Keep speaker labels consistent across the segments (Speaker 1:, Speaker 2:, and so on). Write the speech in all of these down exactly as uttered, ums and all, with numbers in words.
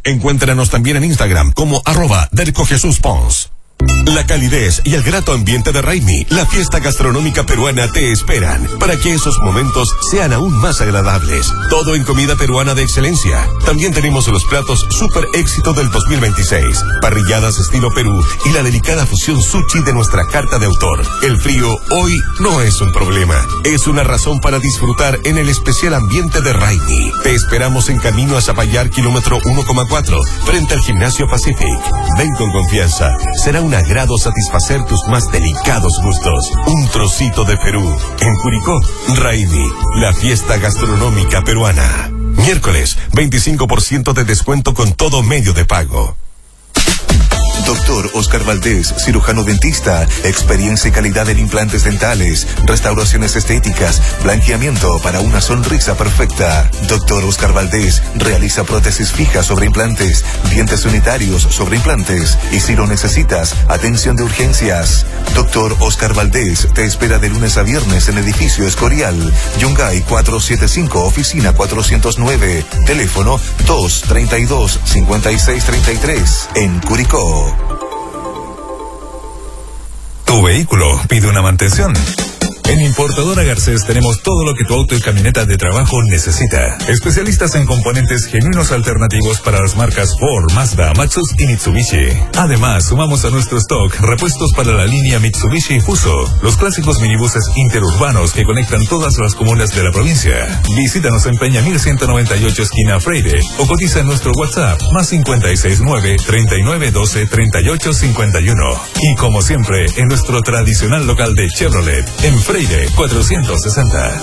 Speaker 1: Encuéntranos también en Instagram como arroba Derco Jesús Pons. La calidez y el grato ambiente de Raimi, la fiesta gastronómica peruana, te esperan para que esos momentos sean aún más agradables. Todo en comida peruana de excelencia. También tenemos los platos super éxito del dos mil veintiséis, parrilladas estilo Perú y la delicada fusión sushi de nuestra carta de autor. El frío hoy no es un problema, es una razón para disfrutar en el especial ambiente de Raimi. Te esperamos en camino a Zapallar, kilómetro uno coma cuatro, frente al Gimnasio Pacific. Ven con confianza, será un agrado satisfacer tus más delicados gustos. Un trocito de Perú. En Curicó, Raimi, la fiesta gastronómica peruana. Miércoles, veinticinco por ciento de descuento con todo medio de pago.
Speaker 2: Doctor Oscar Valdés, cirujano dentista, experiencia y calidad en implantes dentales, restauraciones estéticas, blanqueamiento para una sonrisa perfecta. Doctor Oscar Valdés realiza prótesis fijas sobre implantes, dientes unitarios sobre implantes y si lo necesitas, atención de urgencias. Doctor Oscar Valdés te espera de lunes a viernes en edificio Escorial, Yungay cuatrocientos setenta y cinco, oficina cuatrocientos nueve, teléfono dos treinta y dos, cincuenta y seis treinta y tres, en Curicó.
Speaker 3: Tu vehículo pide una mantención. En Importadora Garcés tenemos todo lo que tu auto y camioneta de trabajo necesita. Especialistas en componentes genuinos alternativos para las marcas Ford, Mazda, Maxus y Mitsubishi. Además, sumamos a nuestro stock repuestos para la línea Mitsubishi Fuso, los clásicos minibuses interurbanos que conectan todas las comunas de la provincia. Visítanos en Peña mil ciento noventa y ocho, esquina Freire, o cotiza en nuestro WhatsApp, más cincuenta y seis nueve, treinta y nueve doce, treinta y ocho cincuenta y uno. Y como siempre, en nuestro tradicional local de Chevrolet, en Freire cuatrocientos sesenta.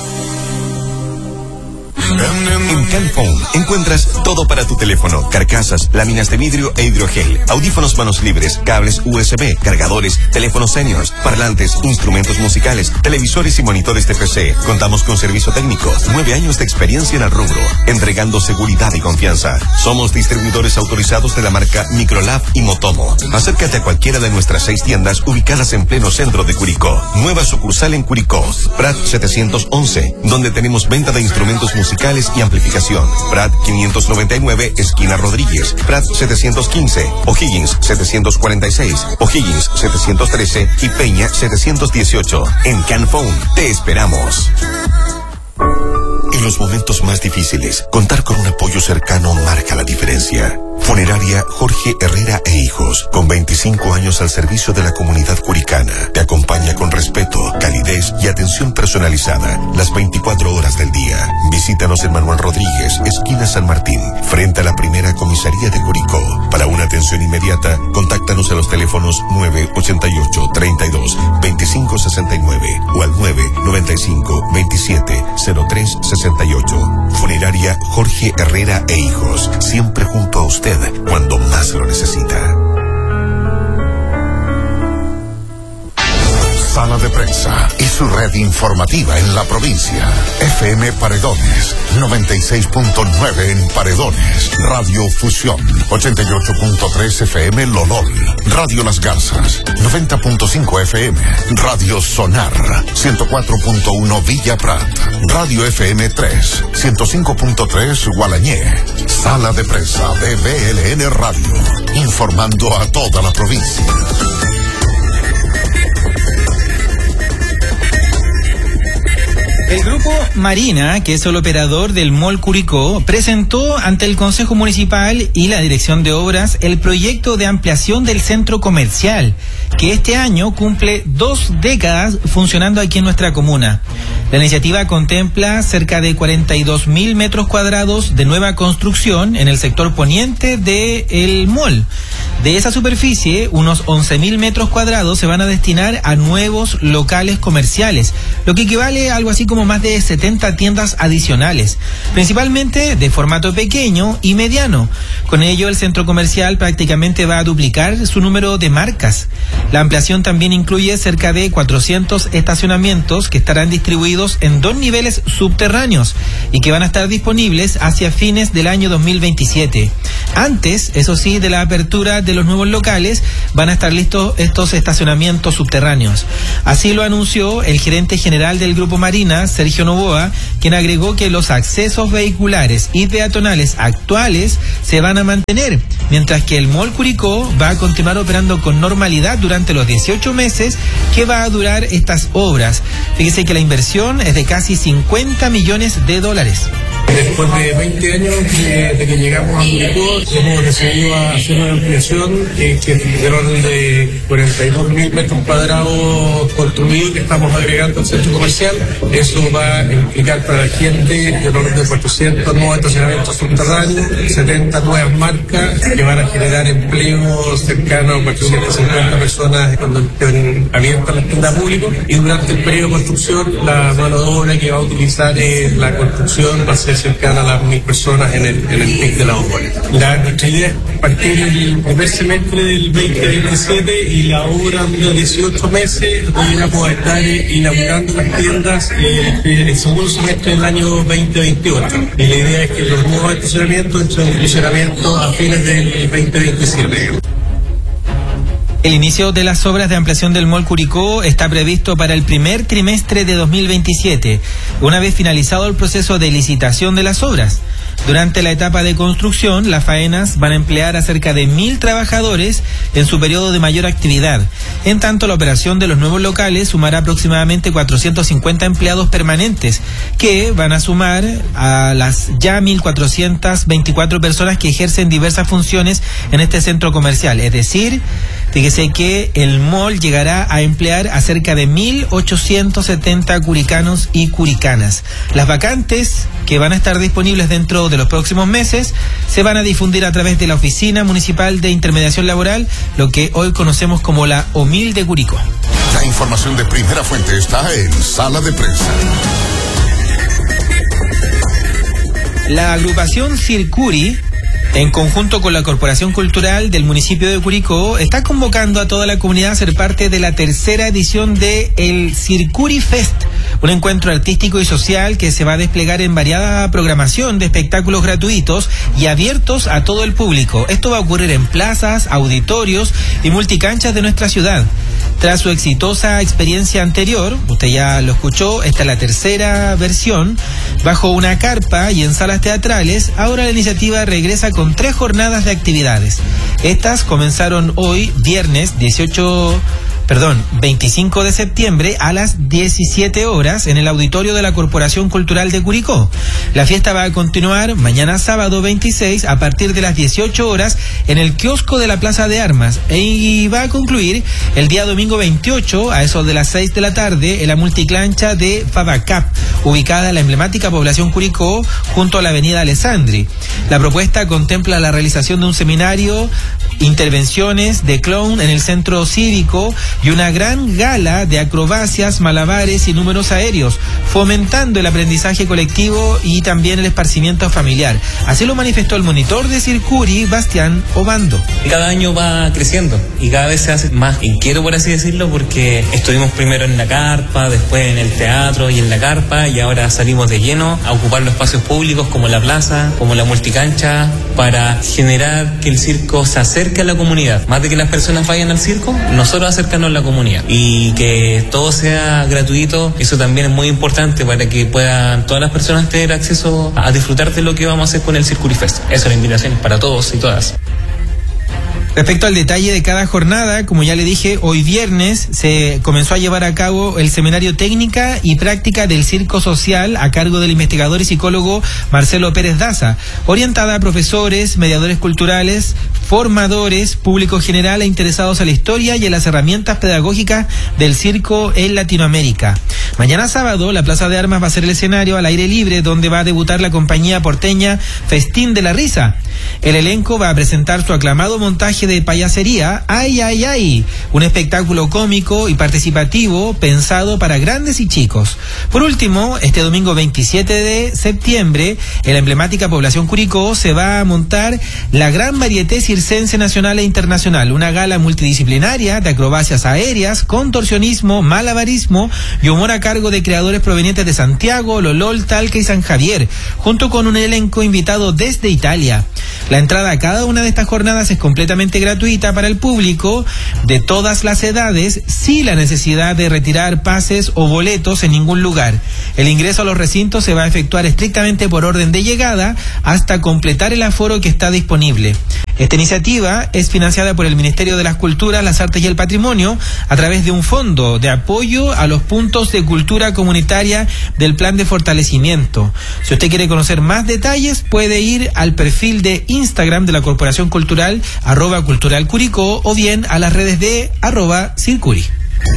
Speaker 1: En Canphone encuentras todo para tu teléfono: carcasas, láminas de vidrio e hidrogel, audífonos manos libres, cables U S B, cargadores, teléfonos seniors, parlantes, instrumentos musicales, televisores y monitores de P C. Contamos con servicio técnico, nueve años de experiencia en el rubro, entregando seguridad y confianza. Somos distribuidores autorizados de la marca Microlab y Motomo. Acércate a cualquiera de nuestras seis tiendas ubicadas en pleno centro de Curicó. Nueva sucursal en Curicó, Prat setecientos once, donde tenemos venta de instrumentos musicales y amplificación. Prat quinientos noventa y nueve, esquina Rodríguez. Prat setecientos quince, O'Higgins setecientos cuarenta y seis, O'Higgins setecientos trece y Peña setecientos dieciocho. En Canphone te esperamos. En los momentos más difíciles, contar con un apoyo cercano marca la diferencia. Funeraria Jorge Herrera e Hijos, con veinticinco años al servicio de la comunidad curicana, te acompaña con respeto, calidez y atención personalizada las veinticuatro horas del día. Visítanos en Manuel Rodríguez, esquina San Martín, frente a la primera comisaría de Curicó. Para una atención inmediata, contáctanos a los teléfonos nueve ochenta y ocho, treinta y dos, veinticinco sesenta y nueve o al nueve noventa y cinco, veintisiete, cero tres sesenta y ocho. Funeraria Jorge Herrera e Hijos, siempre junto a usted cuando más lo necesita.
Speaker 4: Sala de Prensa y su red informativa en la provincia. F M Paredones, noventa y seis punto nueve en Paredones. Radio Fusión, ochenta y ocho punto tres F M Lolol. Radio Las Garzas, noventa punto cinco F M. Radio Sonar, ciento cuatro punto uno Villa Prat. Radio F M tres, ciento cinco punto tres Gualañé. Sala de Prensa de B L N Radio, informando a toda la provincia.
Speaker 5: El Grupo Marina, que es el operador del Mall Curicó, presentó ante el Consejo Municipal y la Dirección de Obras el proyecto de ampliación del centro comercial, que este año cumple dos décadas funcionando aquí en nuestra comuna. La iniciativa contempla cerca de cuarenta y dos mil metros cuadrados de nueva construcción en el sector poniente del mall. De esa superficie, unos once mil metros cuadrados se van a destinar a nuevos locales comerciales, lo que equivale a algo así como más de setenta tiendas adicionales, principalmente de formato pequeño y mediano. Con ello, el centro comercial prácticamente va a duplicar su número de marcas. La ampliación también incluye cerca de cuatrocientos estacionamientos que estarán distribuidos en dos niveles subterráneos y que van a estar disponibles hacia fines del año dos mil veintisiete. Antes, eso sí, de la apertura de los nuevos locales, van a estar listos estos estacionamientos subterráneos. Así lo anunció el gerente general del Grupo Marina, Sergio Novoa, quien agregó que los accesos vehiculares y peatonales actuales se van van a mantener, mientras que el Mall Curicó va a continuar operando con normalidad durante los dieciocho meses que va a durar estas obras. Fíjese que la inversión es de casi cincuenta millones de dólares.
Speaker 6: Después de veinte años de, de que llegamos a Curicó, hemos decidido hacer una ampliación eh, que es del orden de cuarenta y dos mil metros cuadrados construidos que estamos agregando al centro comercial. Eso va a implicar para la gente del orden de cuatrocientos nuevos estacionamientos subterráneos, setenta nuevas marcas que van a generar empleo cercano a cuatrocientas cincuenta personas cuando estén abiertas las tiendas públicas. Y durante el periodo de construcción, la mano de obra que va a utilizar eh, la construcción va a ser cercana a las mil personas en el, en el pic de la obra. La, nuestra idea es partir el primer semestre del veinte veintisiete y la obra dura dieciocho meses, donde vamos a estar eh, inaugurando las tiendas eh, el segundo semestre del año veinte veintiocho. Y la idea es que los nuevos estacionamientos entren en funcionamiento a fines del veinte veintisiete.
Speaker 5: El inicio de las obras de ampliación del Mall Curicó está previsto para el primer trimestre de dos mil veintisiete, una vez finalizado el proceso de licitación de las obras. Durante la etapa de construcción, las faenas van a emplear a cerca de mil trabajadores en su periodo de mayor actividad. En tanto, la operación de los nuevos locales sumará aproximadamente cuatrocientos cincuenta empleados permanentes, que van a sumar a las ya mil cuatrocientas veinticuatro personas que ejercen diversas funciones en este centro comercial. Es decir, fíjese que el mall llegará a emplear a cerca de mil ochocientos setenta curicanos y curicanas. Las vacantes que van a estar disponibles dentro de los próximos meses se van a difundir a través de la Oficina Municipal de Intermediación Laboral, lo que hoy conocemos como la O M I L de Curicó.
Speaker 4: La información de primera fuente está en Sala de Prensa.
Speaker 5: La agrupación Circuri, en conjunto con la Corporación Cultural del municipio de Curicó, está convocando a toda la comunidad a ser parte de la tercera edición de el Circuri Fest, un encuentro artístico y social que se va a desplegar en variada programación de espectáculos gratuitos y abiertos a todo el público. Esto va a ocurrir en plazas, auditorios y multicanchas de nuestra ciudad. Tras su exitosa experiencia anterior, usted ya lo escuchó, esta es la tercera versión, bajo una carpa y en salas teatrales. Ahora la iniciativa regresa con tres jornadas de actividades. Estas comenzaron hoy, viernes dieciocho, perdón, veinticinco de septiembre a las diecisiete horas en el auditorio de la Corporación Cultural de Curicó. La fiesta va a continuar mañana sábado veintiséis a partir de las dieciocho horas en el kiosco de la Plaza de Armas y va a concluir el día domingo veintiocho a eso de las seis de la tarde en la multiclancha de Fabacap, ubicada en la emblemática población Curicó junto a la avenida Alessandri. La propuesta contempla la realización de un seminario, intervenciones de clown en el centro cívico y una gran gala de acrobacias, malabares y números aéreos, fomentando el aprendizaje colectivo y también el esparcimiento familiar. Así lo manifestó el monitor de Circuri, Bastián Obando.
Speaker 7: Cada año va creciendo y cada vez se hace más inquieto, por así decirlo, porque estuvimos primero en la carpa, después en el teatro y en la carpa, y ahora salimos de lleno a ocupar los espacios públicos como la plaza, como la multicancha, para generar que el circo se acerque a la comunidad. Más de que las personas vayan al circo, nosotros acercarnos a la comunidad y que todo sea gratuito. Eso también es muy importante para que puedan todas las personas tener acceso a disfrutar de lo que vamos a hacer con el Circuri Fest. Esa es la invitación para todos y todas.
Speaker 5: Respecto al detalle de cada jornada, como ya le dije, hoy viernes se comenzó a llevar a cabo el seminario técnica y práctica del circo social a cargo del investigador y psicólogo Marcelo Pérez Daza, orientada a profesores, mediadores culturales, formadores, público general e interesados a la historia y en las herramientas pedagógicas del circo en Latinoamérica. Mañana sábado, la Plaza de Armas va a ser el escenario al aire libre donde va a debutar la compañía porteña Festín de la Risa. El elenco va a presentar su aclamado montaje de payasería Ay, ay, ay, un espectáculo cómico y participativo pensado para grandes y chicos. Por último, este domingo veintisiete de septiembre, en la emblemática población Curicó se va a montar la gran varieté circense Circense Nacional e Internacional, una gala multidisciplinaria de acrobacias aéreas, contorsionismo, malabarismo y humor a cargo de creadores provenientes de Santiago, Lolol, Talca y San Javier, junto con un elenco invitado desde Italia. La entrada a cada una de estas jornadas es completamente gratuita para el público de todas las edades, sin la necesidad de retirar pases o boletos en ningún lugar. El ingreso a los recintos se va a efectuar estrictamente por orden de llegada hasta completar el aforo que está disponible. Esta iniciativa es financiada por el Ministerio de las Culturas, las Artes y el Patrimonio a través de un fondo de apoyo a los puntos de cultura comunitaria del Plan de Fortalecimiento. Si usted quiere conocer más detalles, puede ir al perfil de Instagram de la Corporación Cultural, arroba Cultural Curicó, o bien a las redes de arroba Circuri.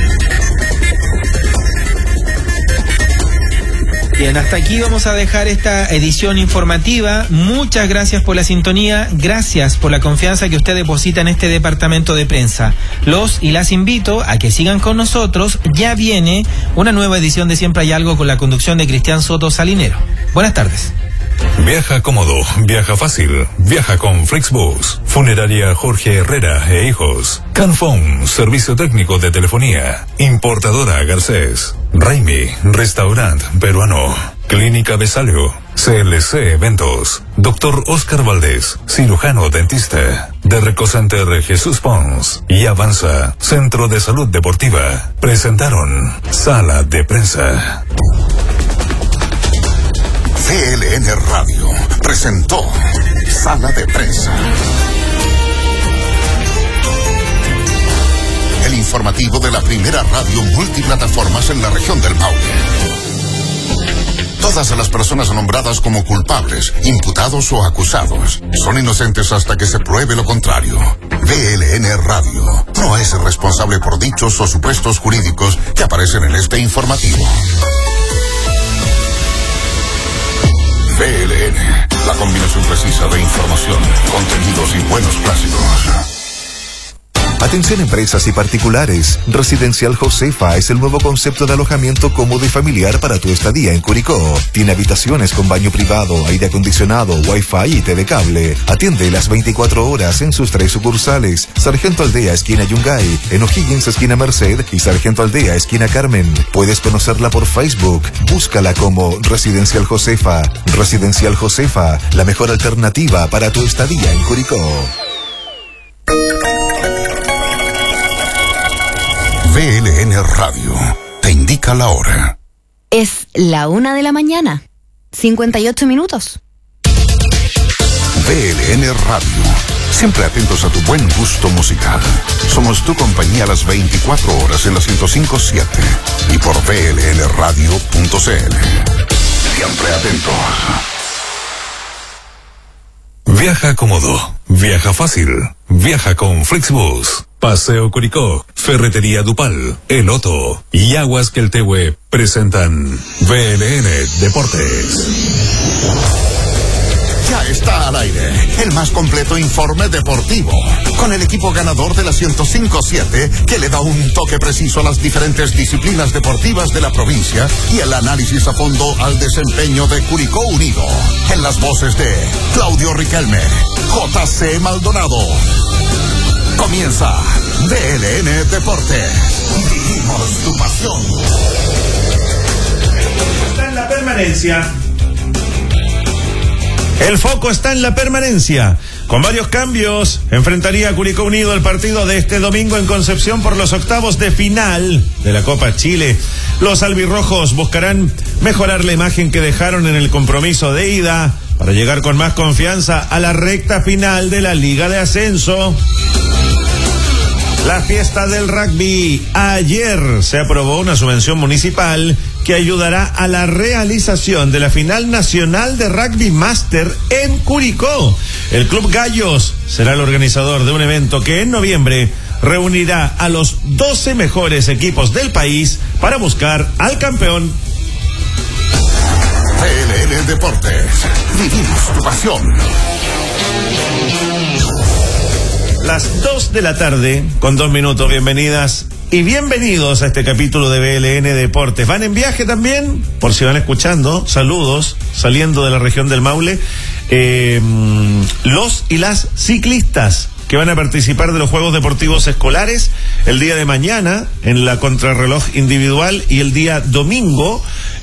Speaker 5: Bien, hasta aquí vamos a dejar esta edición informativa. Muchas gracias por la sintonía, gracias por la confianza que usted deposita en este departamento de prensa. Los y las invito a que sigan con nosotros. Ya viene una nueva edición de Siempre Hay Algo con la conducción de Cristian Soto Salinero. Buenas tardes.
Speaker 3: Viaja cómodo, viaja fácil, viaja con Flixbus, Funeraria Jorge Herrera e Hijos, Canfón, servicio técnico de telefonía, Importadora Garcés, Raimi, restaurante peruano, Clínica Besalio, C L C Eventos, Doctor Oscar Valdés, cirujano dentista, de Recocenter Jesús Pons y Avanza, Centro de Salud Deportiva, presentaron Sala de Prensa.
Speaker 4: V L N Radio presentó Sala de Prensa. El informativo de la primera radio multiplataformas en la región del Maule. Todas las personas nombradas como culpables, imputados o acusados son inocentes hasta que se pruebe lo contrario. V L N Radio no es responsable por dichos o supuestos jurídicos que aparecen en este informativo. V L N, la combinación precisa de información, contenidos y buenos clásicos.
Speaker 2: Atención empresas y particulares. Residencial Josefa es el nuevo concepto de alojamiento cómodo y familiar para tu estadía en Curicó. Tiene habitaciones con baño privado, aire acondicionado, wifi y T V cable. Atiende las veinticuatro horas en sus tres sucursales. Sargento Aldea, esquina Yungay, en O'Higgins, esquina Merced, y Sargento Aldea, esquina Carmen. Puedes conocerla por Facebook. Búscala como Residencial Josefa. Residencial Josefa, la mejor alternativa para tu estadía en Curicó.
Speaker 4: V L N Radio te indica la hora.
Speaker 8: Es la una de la mañana, cincuenta y ocho minutos.
Speaker 4: V L N Radio, siempre atentos a tu buen gusto musical. Somos tu compañía a las veinticuatro horas en la ciento cinco punto siete y por V L N radio punto c l. Siempre atentos.
Speaker 3: Viaja cómodo, viaja fácil, viaja con Flixbus. Paseo Curicó, Ferretería Dupal, El Otto y Aguas Queltehue presentan V L N Deportes.
Speaker 4: Ya está al aire el más completo informe deportivo, con el equipo ganador de la ciento cinco punto siete que le da un toque preciso a las diferentes disciplinas deportivas de la provincia y el análisis a fondo al desempeño de Curicó Unido. En las voces de Claudio Riquelme, J C Maldonado. Comienza V L N Deportes. Vivimos tu pasión.
Speaker 9: Está en la permanencia. El foco está en la permanencia. Con varios cambios, enfrentaría a Curicó Unido el partido de este domingo en Concepción por los octavos de final de la Copa Chile. Los albirrojos buscarán mejorar la imagen que dejaron en el compromiso de ida para llegar con más confianza a la recta final de la Liga de Ascenso. La fiesta del rugby. Ayer se aprobó una subvención municipal que ayudará a la realización de la final nacional de rugby máster en Curicó. El Club Gallos será el organizador de un evento que en noviembre reunirá a los doce mejores equipos del país para buscar al campeón.
Speaker 4: V L N Deportes. Vivimos tu pasión.
Speaker 9: Las dos de la tarde, con dos minutos. Bienvenidas y bienvenidos a este capítulo de V L N Deportes. ¿Van en viaje también? Por si van escuchando, saludos, saliendo de la región del Maule. eh, los y las ciclistas que van a participar de los Juegos Deportivos Escolares el día de mañana en la contrarreloj individual y el día domingo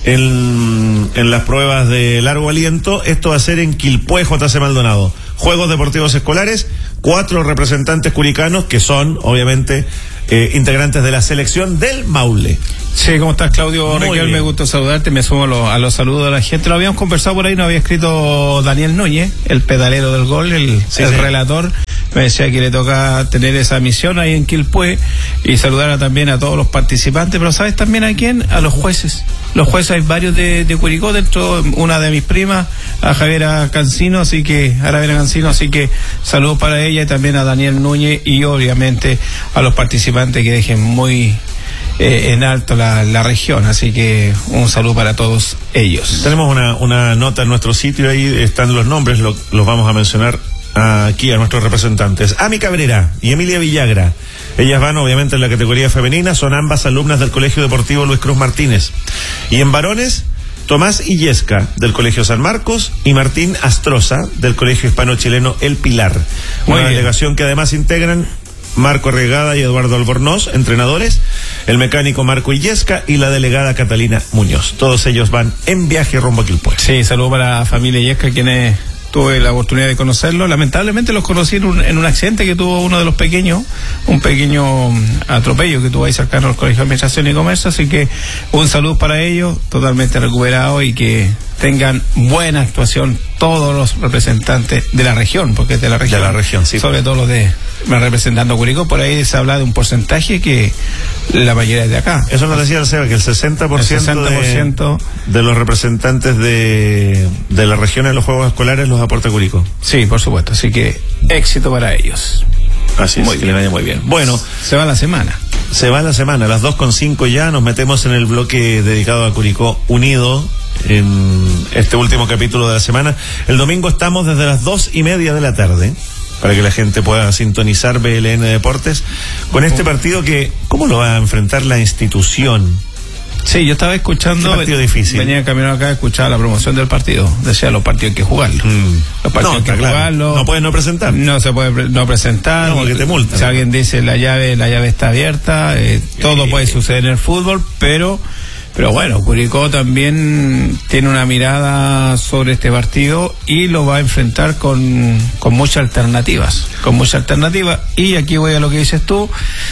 Speaker 9: en, en las pruebas de largo aliento. Esto va a ser en Quilpué, J C Maldonado. Juegos Deportivos Escolares, cuatro representantes curicanos que son, obviamente, eh, integrantes de la selección del Maule.
Speaker 10: Sí, ¿cómo estás, Claudio? Raquel, me gusta saludarte, me sumo a los, a los saludos de la gente. Lo habíamos conversado por ahí, nos había escrito Daniel Núñez, el pedalero del gol, el, sí, el sí. relator. Me decía que le toca tener esa misión ahí en Quilpué y saludar a, también a todos los participantes, pero ¿sabes también a quién? A los jueces. Los jueces hay varios de, de Curicó, dentro una de mis primas, a Javiera Cancino, así que, a Javiera Cancino, así que saludos para ella y también a Daniel Núñez y obviamente a los participantes que dejen muy eh, en alto la, la región, así que un saludo para todos ellos.
Speaker 9: Tenemos una, una nota en nuestro sitio, ahí están los nombres, lo, los vamos a mencionar aquí a nuestros representantes. Ami Cabrera y Emilia Villagra. Ellas van obviamente en la categoría femenina, son ambas alumnas del Colegio Deportivo Luis Cruz Martínez. Y en varones, Tomás Illesca del Colegio San Marcos y Martín Astroza del Colegio Hispano-Chileno El Pilar. Muy Una bien. Delegación que además integran Marco Regada y Eduardo Albornoz, entrenadores, el mecánico Marco Illesca y la delegada Catalina Muñoz. Todos ellos van en viaje rumbo a Quilpué.
Speaker 10: Sí, saludo para la familia Illesca, quienes tuve la oportunidad de conocerlo. Lamentablemente los conocí en un, en un accidente que tuvo uno de los pequeños, un pequeño atropello que tuvo ahí cercano al Colegio de Administración y Comercio, así que un saludo para ellos, totalmente recuperados y que tengan buena actuación todos los representantes de la región, porque es de la región,
Speaker 9: de la región, sí,
Speaker 10: sobre todo los de representando Curicó. Por ahí se habla de un porcentaje que la mayoría es de acá.
Speaker 9: Eso nos decía el Seba, que el sesenta por ciento de, de los representantes de, de la región en los Juegos Escolares los aporta Curicó.
Speaker 10: Sí, por supuesto, así que éxito para ellos.
Speaker 9: Así es, muy que bien. Le vaya muy bien. Bueno,
Speaker 10: se va la semana.
Speaker 9: Se va la semana, a las dos con cinco ya nos metemos en el bloque dedicado a Curicó Unido en este último capítulo de la semana. El domingo estamos desde las dos y media de la tarde para que la gente pueda sintonizar B L N Deportes con este partido que, ¿cómo lo va a enfrentar la institución?
Speaker 10: Sí, yo estaba escuchando,
Speaker 9: ¿Qué partido difícil?
Speaker 10: Venía caminando acá a escuchar la promoción del partido. Decía, los partidos hay que jugarlos.
Speaker 9: Mm.
Speaker 10: Los partidos
Speaker 9: no,
Speaker 10: hay que
Speaker 9: claro.
Speaker 10: jugarlos.
Speaker 9: No puedes no presentar.
Speaker 10: No se puede pre no presentar.
Speaker 9: No, porque te multan.
Speaker 10: Si alguien dice la llave, la llave está abierta, eh, todo puede suceder en el fútbol, pero pero bueno, Curicó también tiene una mirada sobre este partido y lo va a enfrentar con, con muchas alternativas, con muchas alternativas, y aquí voy a lo que dices tú.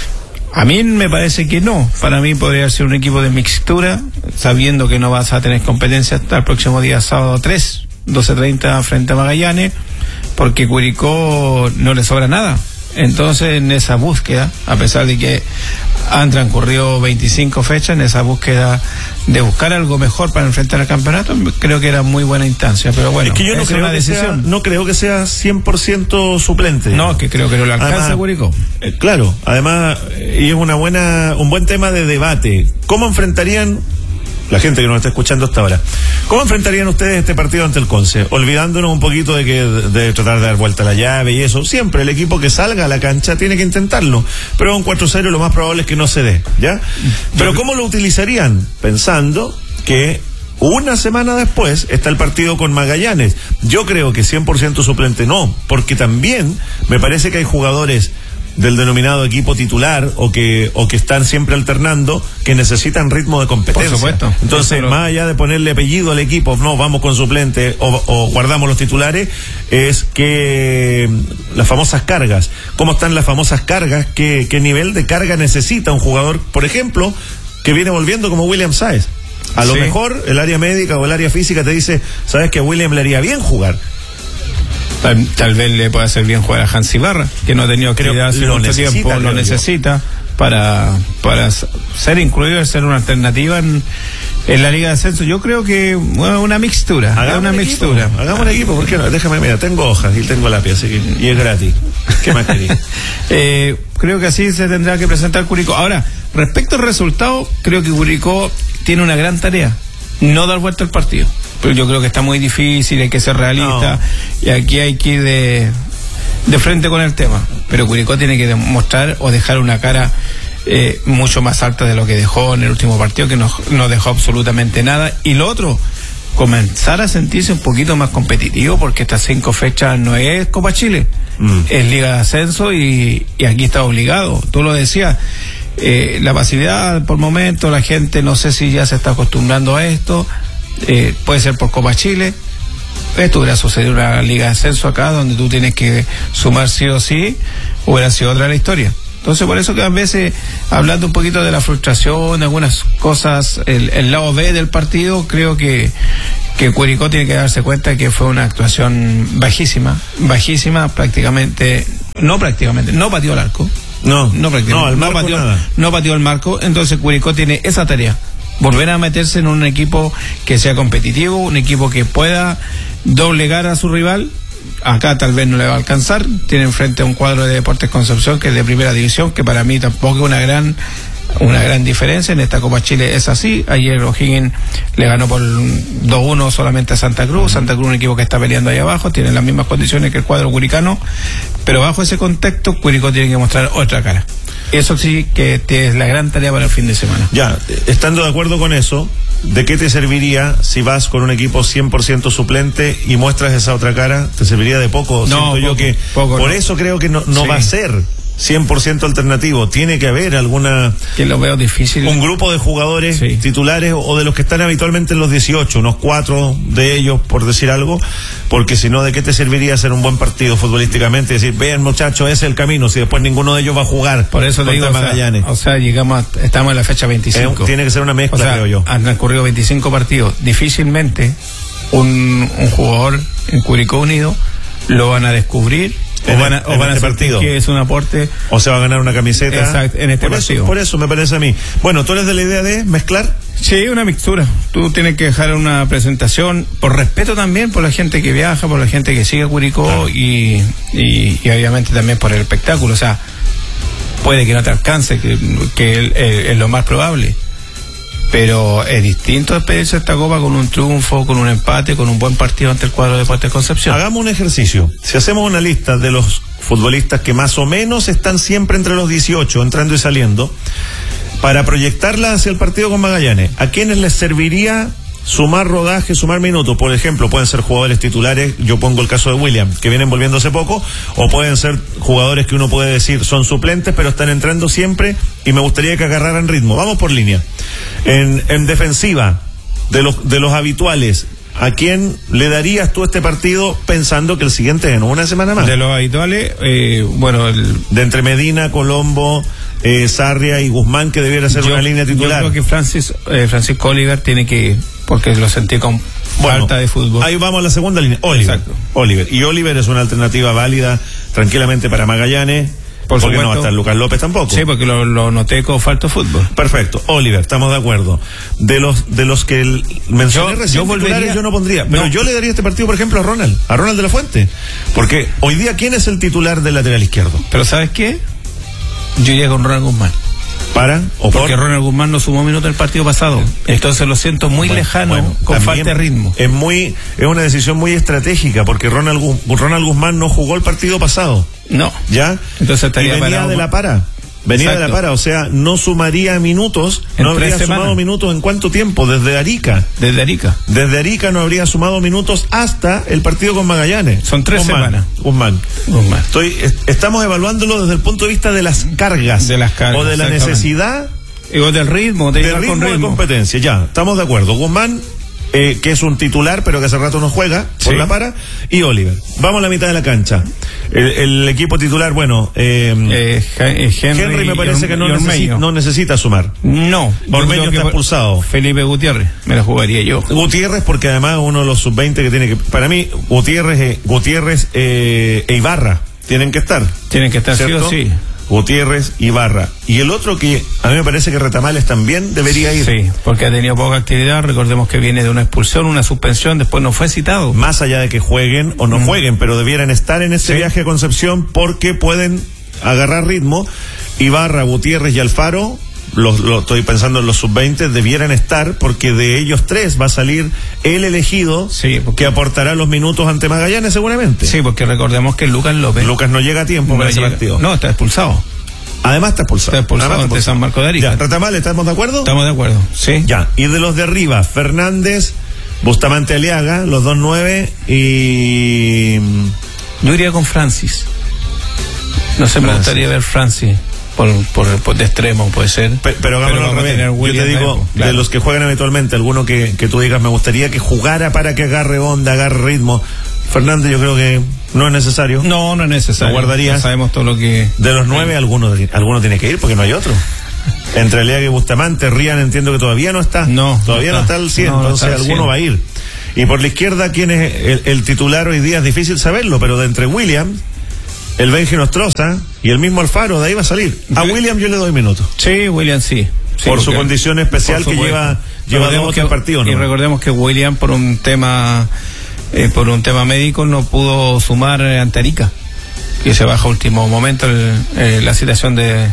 Speaker 10: A mí me parece que no. Para mí podría ser un equipo de mixtura, sabiendo que no vas a tener competencia hasta el próximo día sábado tres, doce treinta frente a Magallanes, porque Curicó no le sobra nada. Entonces, en esa búsqueda, a pesar de que han transcurrido veinticinco fechas, en esa búsqueda de buscar algo mejor para enfrentar el campeonato, creo que era muy buena instancia, pero bueno,
Speaker 9: es que yo no creo
Speaker 10: una
Speaker 9: que
Speaker 10: decisión.
Speaker 9: Sea, no creo que sea cien por ciento suplente.
Speaker 10: No, que creo que no le alcanza a Curicó.
Speaker 9: Eh, claro, además, eh, y es una buena, un buen tema de debate. ¿Cómo enfrentarían la gente que nos está escuchando hasta ahora? ¿Cómo enfrentarían ustedes este partido ante el Conce? Olvidándonos un poquito de que de tratar de dar vuelta a la llave y eso. Siempre el equipo que salga a la cancha tiene que intentarlo. Pero un cuatro cero lo más probable es que no se dé, ¿ya? Pero ¿cómo lo utilizarían? Pensando que una semana después está el partido con Magallanes. Yo creo que cien por ciento suplente no, porque también me parece que hay jugadores del denominado equipo titular o que o que están siempre alternando, que necesitan ritmo de competencia.
Speaker 10: Por supuesto.
Speaker 9: Entonces, lo... más allá de ponerle apellido al equipo, no, vamos con suplente o, o guardamos los titulares, es que las famosas cargas, ¿cómo están las famosas cargas? ¿Qué, qué nivel de carga necesita un jugador, por ejemplo, que viene volviendo como William Sáez? A lo sí. mejor el área médica o el área física te dice, sabes que a William le haría bien jugar.
Speaker 10: Tal, tal vez le pueda hacer bien jugar a Hans Ibarra, que no ha tenido actividad hace mucho tiempo, lo necesita para, para ser incluido y ser una alternativa en, en la Liga de Ascenso. Yo creo que bueno, una mixtura, hagamos una mixtura.
Speaker 9: Equipo, hagamos un equipo, ¿por qué no? Déjame, mira, tengo hojas y tengo lápiz, así que, y es gratis. ¿Qué más quería?
Speaker 10: eh, creo que así se tendrá que presentar Curicó. Ahora, respecto al resultado, creo que Curicó tiene una gran tarea, no dar vuelta al partido. Pero yo creo que está muy difícil, hay que ser realista, no. Y aquí hay que ir de, de frente con el tema. Pero Curicó tiene que demostrar o dejar una cara eh, mucho más alta de lo que dejó en el último partido, que no, no dejó absolutamente nada. Y lo otro, comenzar a sentirse un poquito más competitivo, porque estas cinco fechas no es Copa Chile, mm. es Liga de Ascenso y, y aquí está obligado. Tú lo decías, eh, la facilidad por momento, la gente no sé si ya se está acostumbrando a esto, eh, puede ser por Copa Chile. Esto hubiera sucedido en una Liga de Ascenso acá, donde tú tienes que sumar sí o sí, hubiera sido otra la historia. Entonces, por eso que a veces, hablando un poquito de la frustración, de algunas cosas, el, el lado B del partido, creo que, que Curicó tiene que darse cuenta que fue una actuación bajísima, bajísima, prácticamente, no prácticamente, no pateó el arco.
Speaker 9: No,
Speaker 10: no prácticamente,
Speaker 9: no, el
Speaker 10: no
Speaker 9: marco
Speaker 10: pateó,
Speaker 9: nada.
Speaker 10: no pateó el marco, entonces Curicó tiene esa tarea. Volver a meterse en un equipo que sea competitivo, un equipo que pueda doblegar a su rival. Acá tal vez no le va a alcanzar, tiene enfrente a un cuadro de Deportes Concepción que es de primera división, que para mí tampoco es una gran una gran diferencia. En esta Copa Chile es así. Ayer O'Higgins le ganó por dos uno solamente a Santa Cruz. Santa Cruz, un equipo que está peleando ahí abajo, tiene las mismas condiciones que el cuadro curicano, pero bajo ese contexto Curicó tiene que mostrar otra cara. Eso sí que es la gran tarea para el fin de semana.
Speaker 9: Ya, estando de acuerdo con eso, ¿de qué te serviría si vas con un equipo cien por ciento suplente y muestras esa otra cara? ¿Te serviría de poco?
Speaker 10: No,
Speaker 9: Siento
Speaker 10: poco,
Speaker 9: yo que
Speaker 10: poco,
Speaker 9: por
Speaker 10: no.
Speaker 9: eso creo que no, no
Speaker 10: Sí.
Speaker 9: va a ser cien por ciento alternativo. Tiene que haber alguna...
Speaker 10: Que lo veo difícil.
Speaker 9: Un grupo de jugadores
Speaker 10: Sí.
Speaker 9: titulares o de los que están habitualmente en los dieciocho, unos cuatro de ellos, por decir algo, porque si no, ¿de qué te serviría hacer un buen partido futbolísticamente? Y decir, vean muchachos, ese es el camino, si después ninguno de ellos va a jugar.
Speaker 10: Por eso te digo,
Speaker 9: contra
Speaker 10: o sea,
Speaker 9: Magallanes.
Speaker 10: o sea, llegamos a- estamos en la fecha veinticinco.
Speaker 9: Eh, tiene que ser una mezcla,
Speaker 10: O sea,
Speaker 9: creo yo.
Speaker 10: han ocurrido veinticinco partidos. Difícilmente un, un jugador en Curicó Unido lo van a descubrir
Speaker 9: En
Speaker 10: o van a,
Speaker 9: el-
Speaker 10: o
Speaker 9: en
Speaker 10: van a
Speaker 9: este
Speaker 10: sentir
Speaker 9: partido.
Speaker 10: que es un aporte.
Speaker 9: O se va a ganar una camiseta.
Speaker 10: Exacto, en este
Speaker 9: por eso,
Speaker 10: partido.
Speaker 9: por eso me parece a mí. Bueno, ¿tú eres de la idea de mezclar?
Speaker 10: Sí, una mixtura. Tú tienes que dejar una presentación por respeto también por la gente que viaja, por la gente que sigue a Curicó,
Speaker 9: Claro.
Speaker 10: y, y, y obviamente también por el espectáculo. O sea, puede que no te alcance, que, que es, es lo más probable. Pero es distinto despedirse de esta copa con un triunfo, con un empate, con un buen partido ante el cuadro de Deportes Concepción.
Speaker 9: Hagamos un ejercicio. Si hacemos una lista de los futbolistas que más o menos están siempre entre los dieciocho, entrando y saliendo, para proyectarla hacia el partido con Magallanes, ¿a quiénes les serviría sumar rodaje, sumar minutos? Por ejemplo, pueden ser jugadores titulares, yo pongo el caso de William, que vienen volviendo hace poco, o pueden ser jugadores que uno puede decir son suplentes, pero están entrando siempre y me gustaría que agarraran ritmo. Vamos por línea. En, en defensiva, de los, de los habituales, ¿a quién le darías tú este partido pensando que el siguiente es en una semana más?
Speaker 10: De los habituales, eh, bueno, el,
Speaker 9: De entre Medina, Colombo, eh, Sarria y Guzmán, que debiera ser
Speaker 10: yo,
Speaker 9: una línea titular.
Speaker 10: Yo creo que Francis, eh, Francisco Oliver tiene que, porque lo sentí con
Speaker 9: Bueno,
Speaker 10: falta de fútbol.
Speaker 9: Ahí vamos a la segunda línea. Oliver.
Speaker 10: Exacto.
Speaker 9: Oliver. Y Oliver es una alternativa válida tranquilamente para Magallanes.
Speaker 10: Por
Speaker 9: porque no
Speaker 10: supuesto.
Speaker 9: va a estar Lucas López tampoco.
Speaker 10: Sí, porque lo, lo noté con falta de fútbol.
Speaker 9: Perfecto. Oliver, estamos de acuerdo. De los de los que el, mencioné
Speaker 10: Yo-
Speaker 9: recién
Speaker 10: yo volvería-
Speaker 9: titulares, yo no pondría. Pero
Speaker 10: No.
Speaker 9: yo le daría este partido, por ejemplo, a Ronald. A Ronald de la Fuente. Porque hoy día, ¿quién es el titular del lateral izquierdo?
Speaker 10: Pero ¿sabes qué? Yo llego con Ronald Guzmán.
Speaker 9: ¿Para? ¿O por?
Speaker 10: Porque Ronald Guzmán no sumó minutos el partido pasado. Entonces lo siento muy
Speaker 9: Bueno,
Speaker 10: lejano,
Speaker 9: bueno,
Speaker 10: con
Speaker 9: también
Speaker 10: falta de ritmo.
Speaker 9: Es muy, es una decisión muy estratégica, porque Ronald, Gu- Ronald Guzmán no jugó el partido pasado.
Speaker 10: No.
Speaker 9: ¿Ya?
Speaker 10: Entonces
Speaker 9: y
Speaker 10: estaría
Speaker 9: venía
Speaker 10: parado
Speaker 9: de la
Speaker 10: con-
Speaker 9: para. Venía
Speaker 10: Exacto.
Speaker 9: de la para, o sea, no sumaría minutos,
Speaker 10: En
Speaker 9: no habría
Speaker 10: tres
Speaker 9: sumado
Speaker 10: semanas.
Speaker 9: minutos en cuánto tiempo, desde Arica.
Speaker 10: Desde Arica.
Speaker 9: Desde Arica no habría sumado minutos hasta el partido con Magallanes.
Speaker 10: Son tres
Speaker 9: Guzmán,
Speaker 10: semanas.
Speaker 9: Guzmán.
Speaker 10: Guzmán.
Speaker 9: Estoy, est- estamos evaluándolo desde el punto de vista de las cargas.
Speaker 10: De las cargas,
Speaker 9: O de la
Speaker 10: exactamente.
Speaker 9: necesidad
Speaker 10: Y vos del ritmo, de
Speaker 9: de
Speaker 10: llegar
Speaker 9: ritmo,
Speaker 10: con
Speaker 9: de
Speaker 10: ritmo.
Speaker 9: competencia. Ya, estamos de acuerdo. Guzmán, eh, que es un titular, pero que hace rato no juega por
Speaker 10: Sí.
Speaker 9: la para, y Oliver. Vamos a la mitad de la cancha. El, el equipo titular, bueno, eh,
Speaker 10: Eh, Hen- eh, Henry,
Speaker 9: Henry me parece
Speaker 10: y
Speaker 9: que no,
Speaker 10: y
Speaker 9: necesita,
Speaker 10: Ormeño.
Speaker 9: no necesita sumar.
Speaker 10: No. yo
Speaker 9: Ormeño
Speaker 10: creo que
Speaker 9: está
Speaker 10: por-
Speaker 9: expulsado.
Speaker 10: Felipe Gutiérrez, me la jugaría yo.
Speaker 9: Gutiérrez, porque además uno de los sub veinte que tiene que, para mí, Gutiérrez, eh, Gutiérrez eh, e Ibarra tienen que estar.
Speaker 10: Tienen que estar sí
Speaker 9: ¿cierto?
Speaker 10: o sí.
Speaker 9: Gutiérrez, Ibarra. Y el otro que a mí me parece que Retamales también debería ir.
Speaker 10: Sí, porque ha tenido poca actividad. Recordemos que viene de una expulsión, una suspensión, después no fue citado.
Speaker 9: Más allá de que jueguen o no
Speaker 10: Mm.
Speaker 9: jueguen, pero debieran estar en este
Speaker 10: Sí.
Speaker 9: viaje a Concepción porque pueden agarrar ritmo. Ibarra, Gutiérrez y Alfaro, los, lo estoy pensando en los sub veinte, debieran estar porque de ellos tres va a salir el elegido
Speaker 10: Sí, porque-
Speaker 9: que aportará los minutos ante Magallanes seguramente.
Speaker 10: Sí, porque recordemos que Lucas López
Speaker 9: Lucas no llega a tiempo
Speaker 10: no,
Speaker 9: para ese
Speaker 10: llega-
Speaker 9: partido.
Speaker 10: no, está expulsado.
Speaker 9: Además está expulsado.
Speaker 10: Está expulsado
Speaker 9: Además
Speaker 10: ante San Marco de Arica.
Speaker 9: Ya, Retamales, ¿estamos de acuerdo?
Speaker 10: Estamos de acuerdo, sí.
Speaker 9: Ya, y de los de arriba, Fernández, Bustamante Aliaga, los dos nueve y...
Speaker 10: Yo iría con Francis. No sé, Francis. Me gustaría ver Francis por, por, por de extremo, puede ser.
Speaker 9: Pero, pero hagámoslo al revés. Yo te digo, Remo, claro. De los que juegan habitualmente, alguno que, que tú digas, me gustaría que jugara para que agarre onda, agarre ritmo. Fernández, yo creo que no es necesario.
Speaker 10: No, no es necesario.
Speaker 9: ¿Lo guardarías?
Speaker 10: No sabemos todo lo que...
Speaker 9: De los nueve, alguno, alguno tiene que ir porque no hay otro. Entre Aliaga y Bustamante, Rian entiendo que todavía no está.
Speaker 10: No.
Speaker 9: Todavía no está al cien, no, entonces no alguno cien. Va a ir. Y por la izquierda, ¿quién es el, el titular hoy día? Es difícil saberlo, pero de entre William, el Benji Nostroza y el mismo Alfaro, de ahí va a salir. A William yo le doy minutos.
Speaker 10: Sí, William sí. sí
Speaker 9: por su condición especial que lleva, lleva dos o tres partidos.
Speaker 10: Y
Speaker 9: ¿no?
Speaker 10: recordemos que William, por un tema eh, por un tema médico, no pudo sumar ante Arica, que se baja a último momento el, eh, la situación de,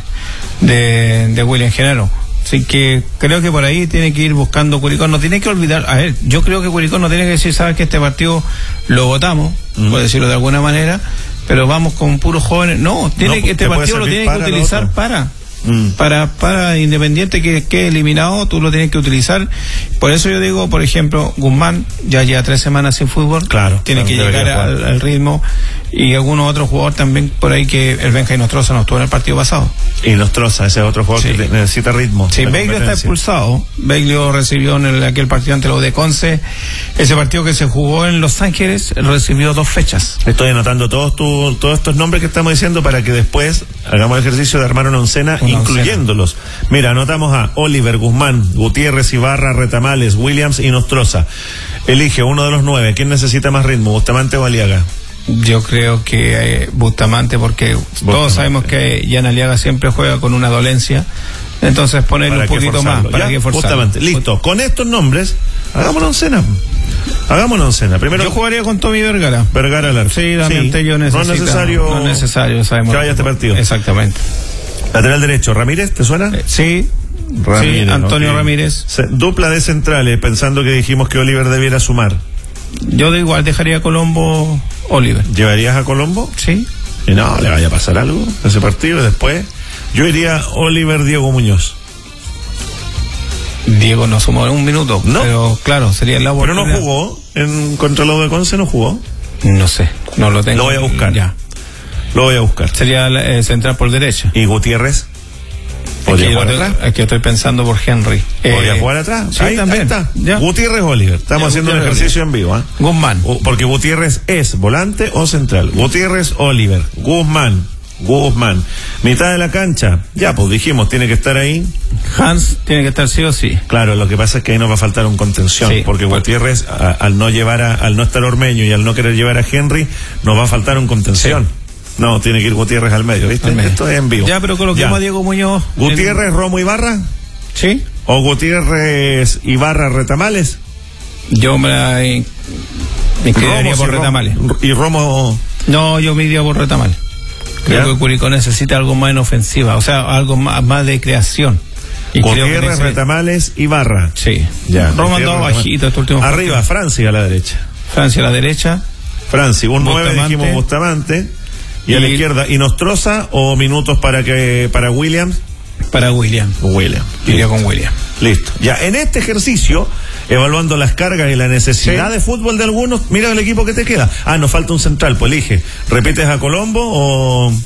Speaker 10: de, de William Genaro. Así que creo que por ahí tiene que ir buscando Curicó. No tiene que olvidar, a ver, yo creo que Curicó no tiene que decir, sabes que este partido lo votamos, mm. por decirlo de alguna manera, pero vamos con puros jóvenes. No, tiene no, que este partido lo tiene que utilizar para mm. para para Independiente que quede eliminado, tú lo tienes que utilizar. Por eso yo digo, por ejemplo, Guzmán ya lleva tres semanas sin fútbol,
Speaker 9: claro,
Speaker 10: tiene
Speaker 9: claro,
Speaker 10: que llegar al, al ritmo, y algunos otros jugadores también por ahí, que el Benja y Nostroza no estuvo en el partido pasado.
Speaker 9: Y Nostroza, ese es otro jugador sí. que necesita ritmo.
Speaker 10: Sí, Beglio está expulsado. Beglio recibió en el, aquel partido ante los de Conce, ese partido que se jugó en Los Ángeles, recibió dos fechas.
Speaker 9: Estoy anotando todos tu, todos estos nombres que estamos diciendo para que después hagamos el ejercicio de armar una oncena, una incluyéndolos. Oncena. Mira, anotamos a Oliver, Guzmán, Gutiérrez, Ibarra, Retamales, Williams y Nostroza. Elige uno de los nueve. ¿Quién necesita más ritmo, Bustamante o Aliaga?
Speaker 10: Yo creo que eh, Bustamante, porque Bustamante. Todos sabemos que Jan Aliaga siempre juega con una dolencia, entonces ponerle un poquito más para ¿Ya? que forzarlo.
Speaker 9: Bustamante, listo. Con estos nombres, hagamos una oncena. Hagamos una oncena. Primero,
Speaker 10: yo jugaría con Tommy Vergara.
Speaker 9: Vergara al arco.
Speaker 10: Sí, Damián sí. Tello necesita.
Speaker 9: No es necesario,
Speaker 10: no es necesario sabemos
Speaker 9: que vaya este partido.
Speaker 10: Exactamente.
Speaker 9: Lateral derecho, Ramírez, ¿te suena?
Speaker 10: Eh, sí.
Speaker 9: Ramírez,
Speaker 10: sí, Antonio
Speaker 9: okay.
Speaker 10: Ramírez.
Speaker 9: Se, dupla de centrales, pensando que dijimos que Oliver debiera sumar.
Speaker 10: Yo de igual dejaría a Colombo, Oliver.
Speaker 9: ¿Llevarías a Colombo?
Speaker 10: Sí.
Speaker 9: Y no, le vaya a pasar algo a ese partido y después. Yo iría Oliver, Diego Muñoz.
Speaker 10: Diego no sumó en un minuto,
Speaker 9: ¿no?
Speaker 10: Pero claro, sería la
Speaker 9: Pero no jugó, en contra los de Conce no jugó.
Speaker 10: No sé, no lo tengo.
Speaker 9: Lo voy a buscar.
Speaker 10: Ya.
Speaker 9: Lo voy a buscar.
Speaker 10: Sería eh, central por derecha.
Speaker 9: ¿Y Gutiérrez?
Speaker 10: ¿Podría jugar atrás? Es que estoy pensando por Henry.
Speaker 9: ¿Podría
Speaker 10: eh,
Speaker 9: jugar atrás?
Speaker 10: Sí,
Speaker 9: ahí,
Speaker 10: también.
Speaker 9: Ahí está.
Speaker 10: Ya.
Speaker 9: Gutiérrez, Oliver. Estamos
Speaker 10: ya,
Speaker 9: haciendo
Speaker 10: Gutiérrez,
Speaker 9: un ejercicio Oliver. En vivo. ¿eh?
Speaker 10: Guzmán.
Speaker 9: Porque Gutiérrez es volante o central. Gutiérrez, Oliver. Guzmán. Guzmán. Mitad de la cancha. Ya, pues dijimos, tiene que estar ahí.
Speaker 10: Hans tiene que estar sí o sí.
Speaker 9: Claro, lo que pasa es que ahí nos va a faltar un contención. Sí, porque Gutiérrez, a, al no llevar a, al no estar Ormeño y al no querer llevar a Henry, nos va a faltar un contención. Sí. No, tiene que ir Gutiérrez al medio, ¿viste? Al medio. Esto es en vivo.
Speaker 10: Ya, pero coloquemos a Diego Muñoz.
Speaker 9: ¿Gutiérrez, en... Romo Ibarra?
Speaker 10: Sí.
Speaker 9: ¿O Gutiérrez, Ibarra, Retamales?
Speaker 10: Yo me la me quedaría por Retamales.
Speaker 9: ¿Y Romo?
Speaker 10: No, yo me iría por Retamales. Creo ¿Ya? que Curicó necesita algo más en ofensiva, o sea, algo más, más de creación.
Speaker 9: Y Gutiérrez, ese... Retamales, Ibarra.
Speaker 10: Sí.
Speaker 9: Ya.
Speaker 10: Romo andó bajito este último
Speaker 9: Arriba, partido. Francia a la derecha.
Speaker 10: Francia a la derecha.
Speaker 9: Francia, un nueve dijimos Bustamante. Y, y a la izquierda, ¿y Nostroza o minutos para que para Williams?
Speaker 10: Para William.
Speaker 9: William.
Speaker 10: Iría con William.
Speaker 9: Listo. Ya, en este ejercicio, evaluando las cargas y la necesidad sí. de fútbol de algunos, mira el equipo que te queda. Ah, nos falta un central, pues elige. ¿Repites a Colombo o o,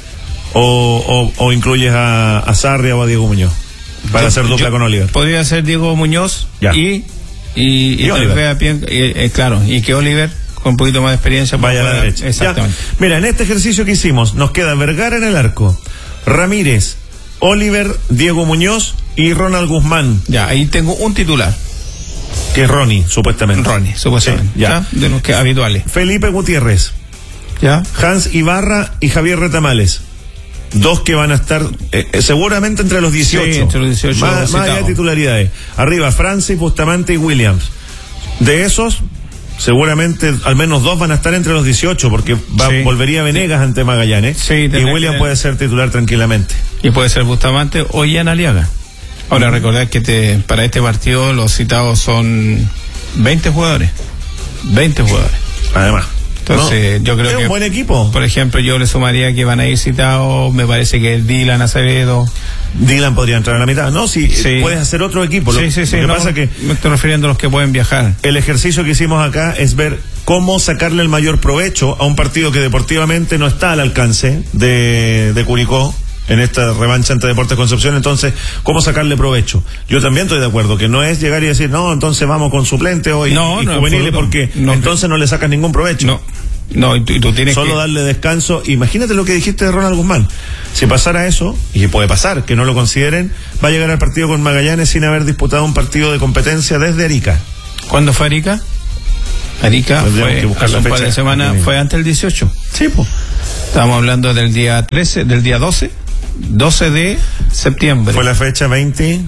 Speaker 9: o, o incluyes a, a Sarria o a Diego Muñoz? Para yo, hacer dupla
Speaker 10: yo,
Speaker 9: con Oliver.
Speaker 10: Podría ser Diego Muñoz
Speaker 9: ya.
Speaker 10: y y, y, y Oliver. Bien, eh, eh, claro, y que Oliver con un poquito más de experiencia
Speaker 9: vaya a la derecha.
Speaker 10: Exactamente.
Speaker 9: Ya. Mira, en este ejercicio que hicimos, nos queda Vergara en el arco, Ramírez, Oliver, Diego Muñoz y Ronald Guzmán.
Speaker 10: Ya, ahí tengo un titular.
Speaker 9: Que es Ronnie, supuestamente.
Speaker 10: Ronnie, supuestamente. Sí, ya. ya. De los que habituales.
Speaker 9: Felipe Gutiérrez.
Speaker 10: Ya.
Speaker 9: Hans Ibarra y Javier Retamales. Dos que van a estar eh, seguramente entre los dieciocho.
Speaker 10: Sí, entre los dieciocho.
Speaker 9: Más, más allá de titularidades. Arriba, Francis, Bustamante y Williams. De esos, seguramente al menos dos van a estar entre los dieciocho, porque va, sí, volvería Venegas sí. ante Magallanes.
Speaker 10: Sí,
Speaker 9: y William puede ser titular tranquilamente.
Speaker 10: Y puede ser Bustamante o Jan Aliaga. Ahora, uh-huh. recordad que te, para este partido los citados son veinte jugadores. veinte jugadores.
Speaker 9: Además.
Speaker 10: Entonces,
Speaker 9: no,
Speaker 10: yo creo
Speaker 9: es
Speaker 10: que.
Speaker 9: un buen equipo.
Speaker 10: Por ejemplo, yo le sumaría que van a ir citados, me parece que Dylan Acevedo.
Speaker 9: Dylan podría entrar a la mitad. No, si sí,
Speaker 10: sí.
Speaker 9: puedes hacer otro equipo.
Speaker 10: Sí,
Speaker 9: lo,
Speaker 10: sí, sí.
Speaker 9: Lo que
Speaker 10: no,
Speaker 9: pasa que.
Speaker 10: Me estoy refiriendo a los que pueden viajar.
Speaker 9: El ejercicio que hicimos acá es ver cómo sacarle el mayor provecho a un partido que deportivamente no está al alcance de, de Curicó en esta revancha ante Deportes Concepción. Entonces, ¿cómo sacarle provecho? Yo también estoy de acuerdo, que no es llegar y decir, no, entonces vamos con suplente hoy
Speaker 10: no,
Speaker 9: y
Speaker 10: no,
Speaker 9: juveniles, porque no, entonces no le sacas ningún provecho.
Speaker 10: No, no, y tú, y tú tienes
Speaker 9: solo
Speaker 10: que...
Speaker 9: darle descanso. Imagínate lo que dijiste de Ronald Guzmán. Si pasara eso, y puede pasar, que no lo consideren, va a llegar al partido con Magallanes sin haber disputado un partido de competencia desde Arica.
Speaker 10: ¿Cuándo fue Arica? Arica fue hace un par de semanas, fue antes del dieciocho.
Speaker 9: Sí, pues.
Speaker 10: Estamos hablando del día trece, del día doce. doce de septiembre.
Speaker 9: Fue la fecha veintiséis,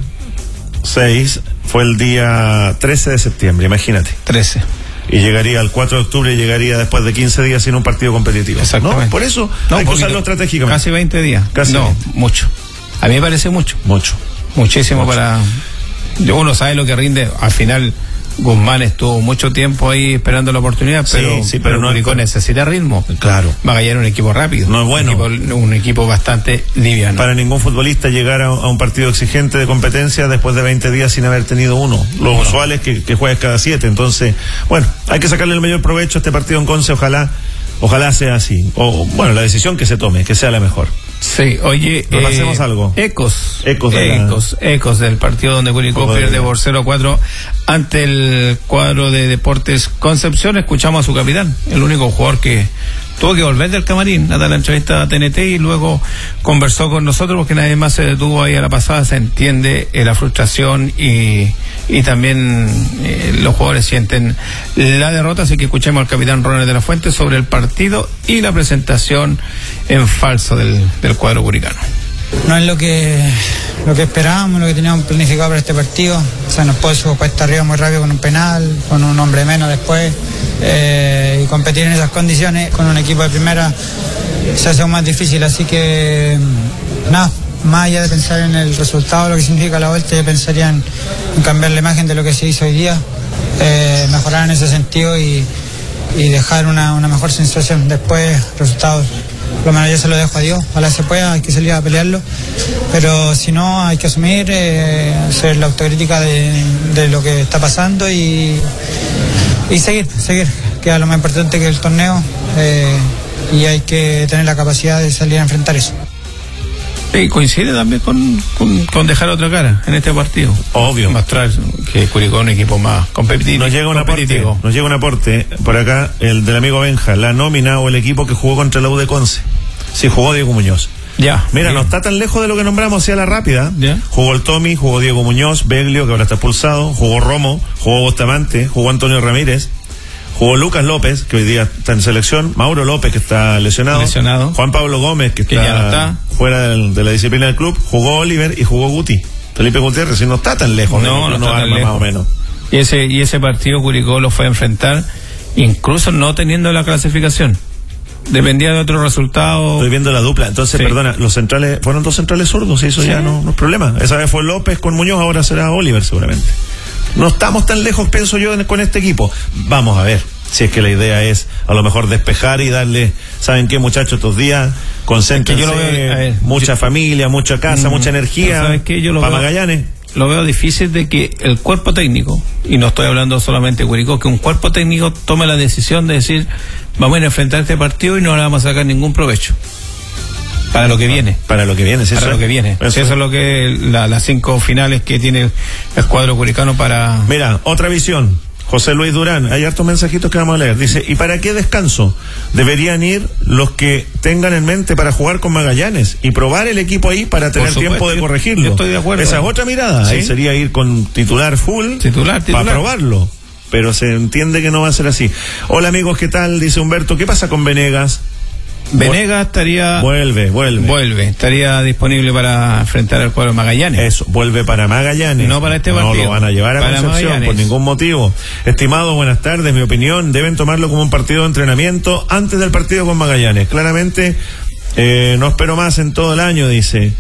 Speaker 9: fue el día trece de septiembre, imagínate.
Speaker 10: trece.
Speaker 9: Y llegaría al cuatro de octubre, y llegaría después de quince días sin un partido competitivo.
Speaker 10: Exactamente.
Speaker 9: ¿No? Por eso
Speaker 10: no,
Speaker 9: hay que usarlo estratégicamente.
Speaker 10: Casi veinte días.
Speaker 9: Casi
Speaker 10: no,
Speaker 9: veinte.
Speaker 10: Mucho. A mí me parece mucho.
Speaker 9: Mucho.
Speaker 10: Muchísimo
Speaker 9: mucho.
Speaker 10: para... Uno sabe lo que rinde. Al final, Guzmán estuvo mucho tiempo ahí esperando la oportunidad, pero,
Speaker 9: sí, sí,
Speaker 10: pero,
Speaker 9: pero no
Speaker 10: Curicó necesita ritmo.
Speaker 9: Claro.
Speaker 10: Magallanes es un equipo rápido.
Speaker 9: No es bueno.
Speaker 10: Un equipo, un equipo bastante liviano.
Speaker 9: Para ningún futbolista llegar a, a un partido exigente de competencia después de veinte días sin haber tenido uno. Lo
Speaker 10: bueno.
Speaker 9: usual es que, que juegues cada siete. Entonces, bueno, hay que sacarle el mayor provecho a este partido en Conce. Ojalá, ojalá sea así. O, bueno, la decisión que se tome, que sea la mejor.
Speaker 10: Sí, oye,
Speaker 9: repasemos
Speaker 10: eh,
Speaker 9: algo.
Speaker 10: Ecos,
Speaker 9: ecos, de
Speaker 10: ecos, la... ecos del partido donde Curicó pierde por cero a cuatro ante el cuadro de Deportes Concepción. Escuchamos a su capitán, el único jugador que tuvo que volver del camarín a dar la entrevista a T N T y luego conversó con nosotros porque nadie más se detuvo ahí a la pasada. Se entiende eh, la frustración y, y también eh, los jugadores sienten la derrota, así que escuchemos al capitán Ronald de la Fuente sobre el partido y la presentación en falso del, del cuadro curicano.
Speaker 11: No es lo que lo que esperábamos, lo que teníamos planificado para este partido. O sea, nos puso cuesta arriba muy rápido con un penal, con un hombre menos después, eh, y competir en esas condiciones con un equipo de primera se hace aún más difícil. Así que nada, más allá de pensar en el resultado, lo que significa la vuelta, yo pensaría en, en cambiar la imagen de lo que se hizo hoy día, eh, mejorar en ese sentido y, y dejar una, una mejor sensación después, resultados. Por lo menos yo se lo dejo a Dios, ojalá se pueda, hay que salir a pelearlo, pero si no hay que asumir, eh, hacer la autocrítica de, de lo que está pasando y, y seguir, seguir, que es lo más importante que el torneo, eh, y hay que tener la capacidad de salir a enfrentar eso.
Speaker 10: Y coincide también con, con, con dejar otra cara en este partido.
Speaker 9: Obvio.
Speaker 10: Mostrar que Curicó es un equipo más competitivo.
Speaker 9: Nos llega un aporte, nos llega un aporte por acá, el del amigo Benja, la nómina o el equipo que jugó contra la U de Conce. Sí, jugó Diego Muñoz.
Speaker 10: Ya.
Speaker 9: Mira,
Speaker 10: bien.
Speaker 9: No está tan lejos de lo que nombramos hacia la rápida.
Speaker 10: Ya.
Speaker 9: Jugó el Tommy, jugó Diego Muñoz, Beglio, que ahora está expulsado, jugó Romo, jugó Bustamante, jugó Antonio Ramírez. Jugó Lucas López, que hoy día está en selección, Mauro López, que está lesionado,
Speaker 10: lesionado.
Speaker 9: Juan Pablo Gómez, que,
Speaker 10: que
Speaker 9: está,
Speaker 10: ya no está
Speaker 9: fuera del, de la disciplina del club, jugó Oliver y jugó Guti. Felipe Gutiérrez, y no está tan lejos,
Speaker 10: no, no, no está tan lejos.
Speaker 9: Más o menos.
Speaker 10: Y ese, y ese partido Curicó lo fue a enfrentar, incluso no teniendo la clasificación. Dependía de otro resultado.
Speaker 9: Estoy viendo la dupla. Entonces, sí. Perdona, los centrales, fueron dos centrales zurdos, y eso sí. Ya no, no es problema. Esa vez fue López con Muñoz, ahora será Oliver seguramente. No estamos tan lejos, pienso yo, con este equipo. Vamos a ver si es que la idea es a lo mejor despejar y darle, ¿saben qué, muchachos? Estos días concéntrense, es que yo lo veo, ver, mucha yo, familia, mucha casa, mm, mucha energía.
Speaker 10: ¿Sabes qué? Yo lo
Speaker 9: para
Speaker 10: veo,
Speaker 9: Magallanes.
Speaker 10: Lo veo difícil de que el cuerpo técnico, y no estoy hablando solamente de Curicó, que un cuerpo técnico tome la decisión de decir, vamos a enfrentar este partido y no le vamos a sacar ningún provecho. Para lo que viene.
Speaker 9: Para lo que viene, sí.
Speaker 10: Para
Speaker 9: eso,
Speaker 10: lo que viene.
Speaker 9: Eso,
Speaker 10: sí, eso es lo que la, las cinco finales que tiene el cuadro curicano para...
Speaker 9: Mira, otra visión. José Luis Durán, hay hartos mensajitos que vamos a leer. Dice, ¿y para qué descanso? Deberían ir los que tengan en mente para jugar con Magallanes y probar el equipo ahí para tener supuesto, tiempo de corregirlo.
Speaker 10: Yo estoy de acuerdo.
Speaker 9: Esa es otra mirada. ¿Sí? Ahí sería ir con titular full
Speaker 10: titular, titular.
Speaker 9: para probarlo. Pero se entiende que no va a ser así. Hola amigos, ¿qué tal? Dice Humberto, ¿qué pasa con Venegas?
Speaker 10: Venegas estaría...
Speaker 9: Vuelve, vuelve.
Speaker 10: Vuelve, estaría disponible para enfrentar al cuadro Magallanes.
Speaker 9: Eso, vuelve para Magallanes.
Speaker 10: No para este partido.
Speaker 9: No lo van a llevar a
Speaker 10: para
Speaker 9: Concepción
Speaker 10: Magallanes.
Speaker 9: Por ningún motivo. Estimado, buenas tardes. Mi opinión, deben tomarlo como un partido de entrenamiento antes del partido con Magallanes. Claramente, eh, no espero más en todo el año, dice.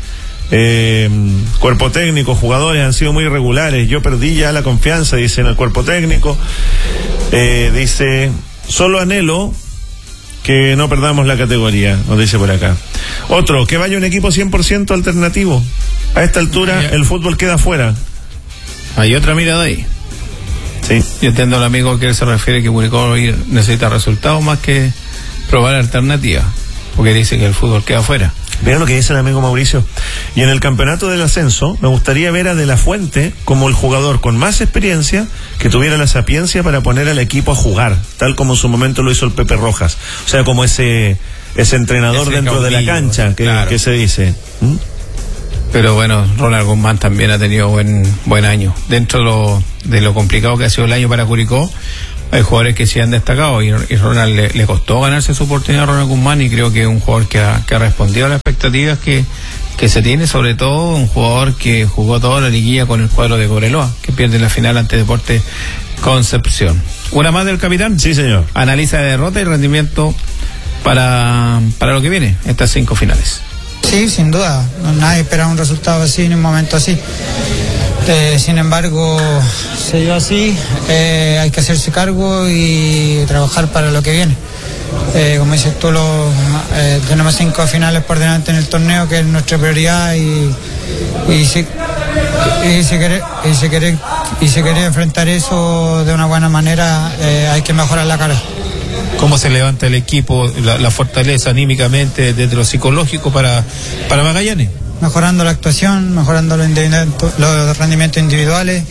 Speaker 9: Eh, cuerpo técnico, jugadores han sido muy irregulares. Yo perdí ya la confianza, dice, en el cuerpo técnico. Eh, dice, solo anhelo que no perdamos la categoría, nos dice por acá. Otro, que vaya un equipo cien por ciento alternativo. A esta altura el fútbol queda fuera.
Speaker 10: Hay otra mirada ahí.
Speaker 9: Sí.
Speaker 10: Yo entiendo al amigo que él se refiere que Curicó necesita resultados más que probar alternativas, porque dice que el fútbol queda fuera.
Speaker 9: Vean lo que dice el amigo Mauricio. Y en el campeonato del ascenso, me gustaría ver a De la Fuente como el jugador con más experiencia que tuviera la sapiencia para poner al equipo a jugar, tal como en su momento lo hizo el Pepe Rojas. O sea, como ese ese entrenador ese dentro caudillo, de la cancha, que, claro. que se dice. ¿Mm?
Speaker 10: Pero bueno, Ronald Guzmán también ha tenido buen buen año. Dentro de lo, de lo complicado que ha sido el año para Curicó, hay jugadores que sí han destacado y, y Ronald le, le costó ganarse su oportunidad a Ronald Guzmán, y creo que es un jugador que ha, que ha respondido a las expectativas que, que se tiene, sobre todo un jugador que jugó toda la liguilla con el cuadro de Cobreloa, que pierde la final ante Deportes Concepción. ¿Una más del capitán?
Speaker 9: Sí, señor.
Speaker 10: Analiza de derrota y rendimiento para, para lo que viene, estas cinco finales.
Speaker 11: Sí, sin duda, nadie espera un resultado así en un momento así. Eh, sin embargo, se dio así, eh, hay que hacerse cargo y trabajar para lo que viene. Eh, como dices tú, lo, eh, tenemos cinco finales por delante en el torneo, que es nuestra prioridad, y, y, si, y, si quiere, y, si quiere, y si quiere enfrentar eso de una buena manera, eh, hay que mejorar la cara.
Speaker 12: ¿Cómo se levanta el equipo, la, la fortaleza anímicamente desde lo psicológico para, para Magallanes?
Speaker 11: Mejorando la actuación, mejorando los, los rendimientos individuales,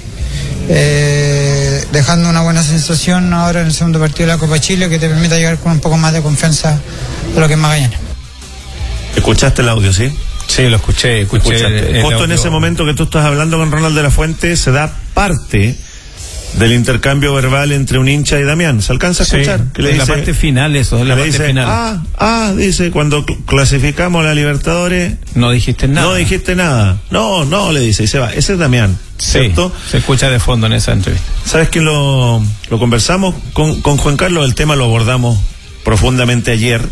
Speaker 11: eh, dejando una buena sensación ahora en el segundo partido de la Copa Chile, que te permita llegar con un poco más de confianza de lo que es Magallanes.
Speaker 9: ¿Escuchaste el audio, sí?
Speaker 10: Sí, lo escuché, escuché.
Speaker 9: El, el Justo audio. En ese momento que tú estás hablando con Ronald de la Fuente, se da parte del intercambio verbal entre un hincha y Damián. ¿Se alcanza a escuchar?
Speaker 10: Sí,
Speaker 9: que le
Speaker 10: es
Speaker 9: dice,
Speaker 10: la parte final eso, es la parte
Speaker 9: dice,
Speaker 10: final.
Speaker 9: Ah, ah, dice, cuando clasificamos a la Libertadores...
Speaker 10: No dijiste nada.
Speaker 9: No dijiste nada. No, no, le dice, y se va. Ese es Damián, ¿cierto?
Speaker 10: Sí, se escucha de fondo en esa entrevista.
Speaker 9: ¿Sabes que lo, lo conversamos con, con Juan Carlos? El tema lo abordamos profundamente ayer,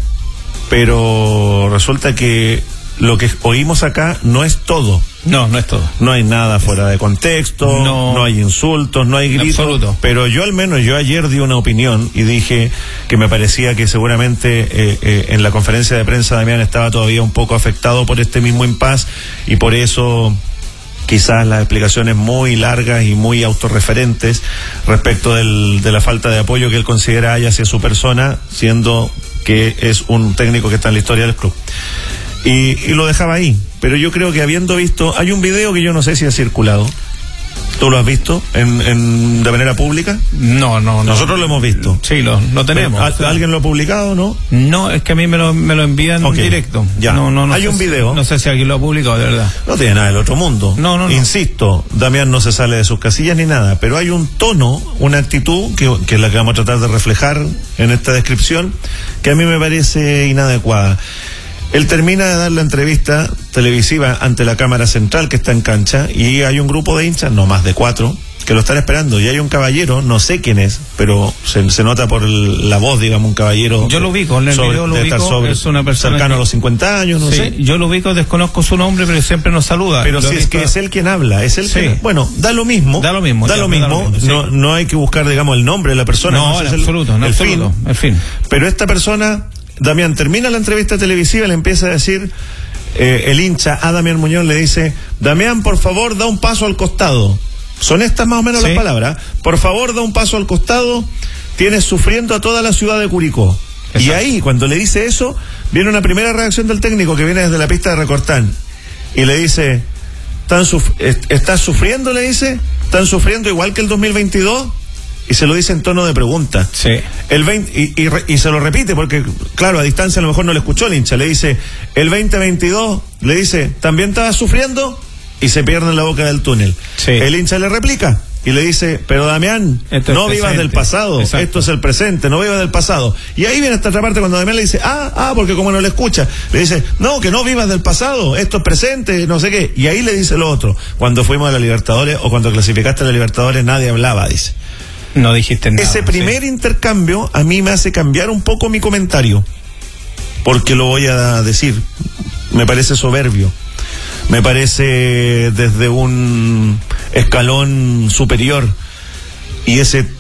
Speaker 9: pero resulta que lo que oímos acá no es todo.
Speaker 10: No, no es todo.
Speaker 9: No hay nada fuera de contexto, no, no hay insultos, no hay gritos.
Speaker 10: Absoluto.
Speaker 9: Pero yo al menos, yo ayer di una opinión y dije que me parecía que seguramente eh, eh, en la conferencia de prensa Damián estaba todavía un poco afectado por este mismo impas, y por eso quizás las explicaciones muy largas y muy autorreferentes respecto del, de la falta de apoyo que él considera hay hacia su persona, siendo que es un técnico que está en la historia del club. Y, y lo dejaba ahí, pero yo creo que habiendo visto, hay un video que yo no sé si ha circulado. ¿Tú lo has visto en, en de manera pública?
Speaker 10: No, no, no.
Speaker 9: Nosotros lo hemos visto.
Speaker 10: Sí, lo, lo tenemos.
Speaker 9: ¿Al, ¿Alguien lo ha publicado, no?
Speaker 10: No, es que a mí me lo, me lo envían okay. directo.
Speaker 9: Ya.
Speaker 10: No, no, no
Speaker 9: hay un
Speaker 10: si,
Speaker 9: video.
Speaker 10: No sé si alguien lo ha publicado, de verdad.
Speaker 9: No tiene nada del otro mundo.
Speaker 10: No, no, no.
Speaker 9: Insisto, Damián no se sale de sus casillas ni nada, pero hay un tono, una actitud que, que es la que vamos a tratar de reflejar en esta descripción, que a mí me parece inadecuada. Él termina de dar la entrevista televisiva ante la cámara central que está en cancha, y hay un grupo de hinchas, no más de cuatro, que lo están esperando, y hay un caballero, no sé quién es, pero se, se nota por el, la voz, digamos, un caballero.
Speaker 10: Yo lo ubico, en el
Speaker 9: sobre,
Speaker 10: video lo ubico,
Speaker 9: sobre,
Speaker 10: es una persona
Speaker 9: cercano
Speaker 10: que,
Speaker 9: a los cincuenta años, no
Speaker 10: sí,
Speaker 9: sé.
Speaker 10: Yo lo ubico, desconozco su nombre, pero siempre nos saluda.
Speaker 9: Pero
Speaker 10: lo
Speaker 9: si es que es él quien habla, es él
Speaker 10: sí.
Speaker 9: quien, bueno, da lo mismo.
Speaker 10: Da lo mismo.
Speaker 9: Da
Speaker 10: ya,
Speaker 9: lo mismo,
Speaker 10: da lo mismo
Speaker 9: no,
Speaker 10: sí.
Speaker 9: no hay que buscar, digamos, el nombre de la persona.
Speaker 10: No,
Speaker 9: no
Speaker 10: en
Speaker 9: es
Speaker 10: absoluto,
Speaker 9: el,
Speaker 10: en
Speaker 9: el
Speaker 10: absoluto,
Speaker 9: fin.
Speaker 10: el fin.
Speaker 9: Pero esta persona, Damián, termina la entrevista televisiva y le empieza a decir, eh, el hincha a Damián Muñoz le dice, Damián, por favor, da un paso al costado. Son estas más o menos sí. las palabras. Por favor, da un paso al costado, tienes sufriendo a toda la ciudad de Curicó. Exacto. Y ahí, cuando le dice eso, viene una primera reacción del técnico que viene desde la pista de Recortán y le dice, suf- ¿estás sufriendo? Le dice, ¿están sufriendo igual que el dos mil veintidós? Y se lo dice en tono de pregunta.
Speaker 10: Sí.
Speaker 9: El veinte, y, y, y se lo repite porque, claro, a distancia a lo mejor no le escuchó el hincha. Le dice, el veinte veintidós, le dice, ¿también estabas sufriendo? Y se pierde en la boca del túnel.
Speaker 10: Sí.
Speaker 9: El hincha le replica y le dice, pero Damián,
Speaker 10: esto
Speaker 9: no vivas
Speaker 10: presente.
Speaker 9: del pasado, exacto. Esto es el presente, no vivas del pasado. Y ahí viene esta otra parte cuando Damián le dice, ah, ah, porque como no le escucha, le dice, no, que no vivas del pasado, esto es presente, no sé qué. Y ahí le dice lo otro, cuando fuimos a la Libertadores o cuando clasificaste a la Libertadores nadie hablaba, dice.
Speaker 10: No dijiste nada.
Speaker 9: Ese primer sí. intercambio a mí me hace cambiar un poco mi comentario, porque lo voy a decir, me parece soberbio. Me parece desde un escalón superior, y ese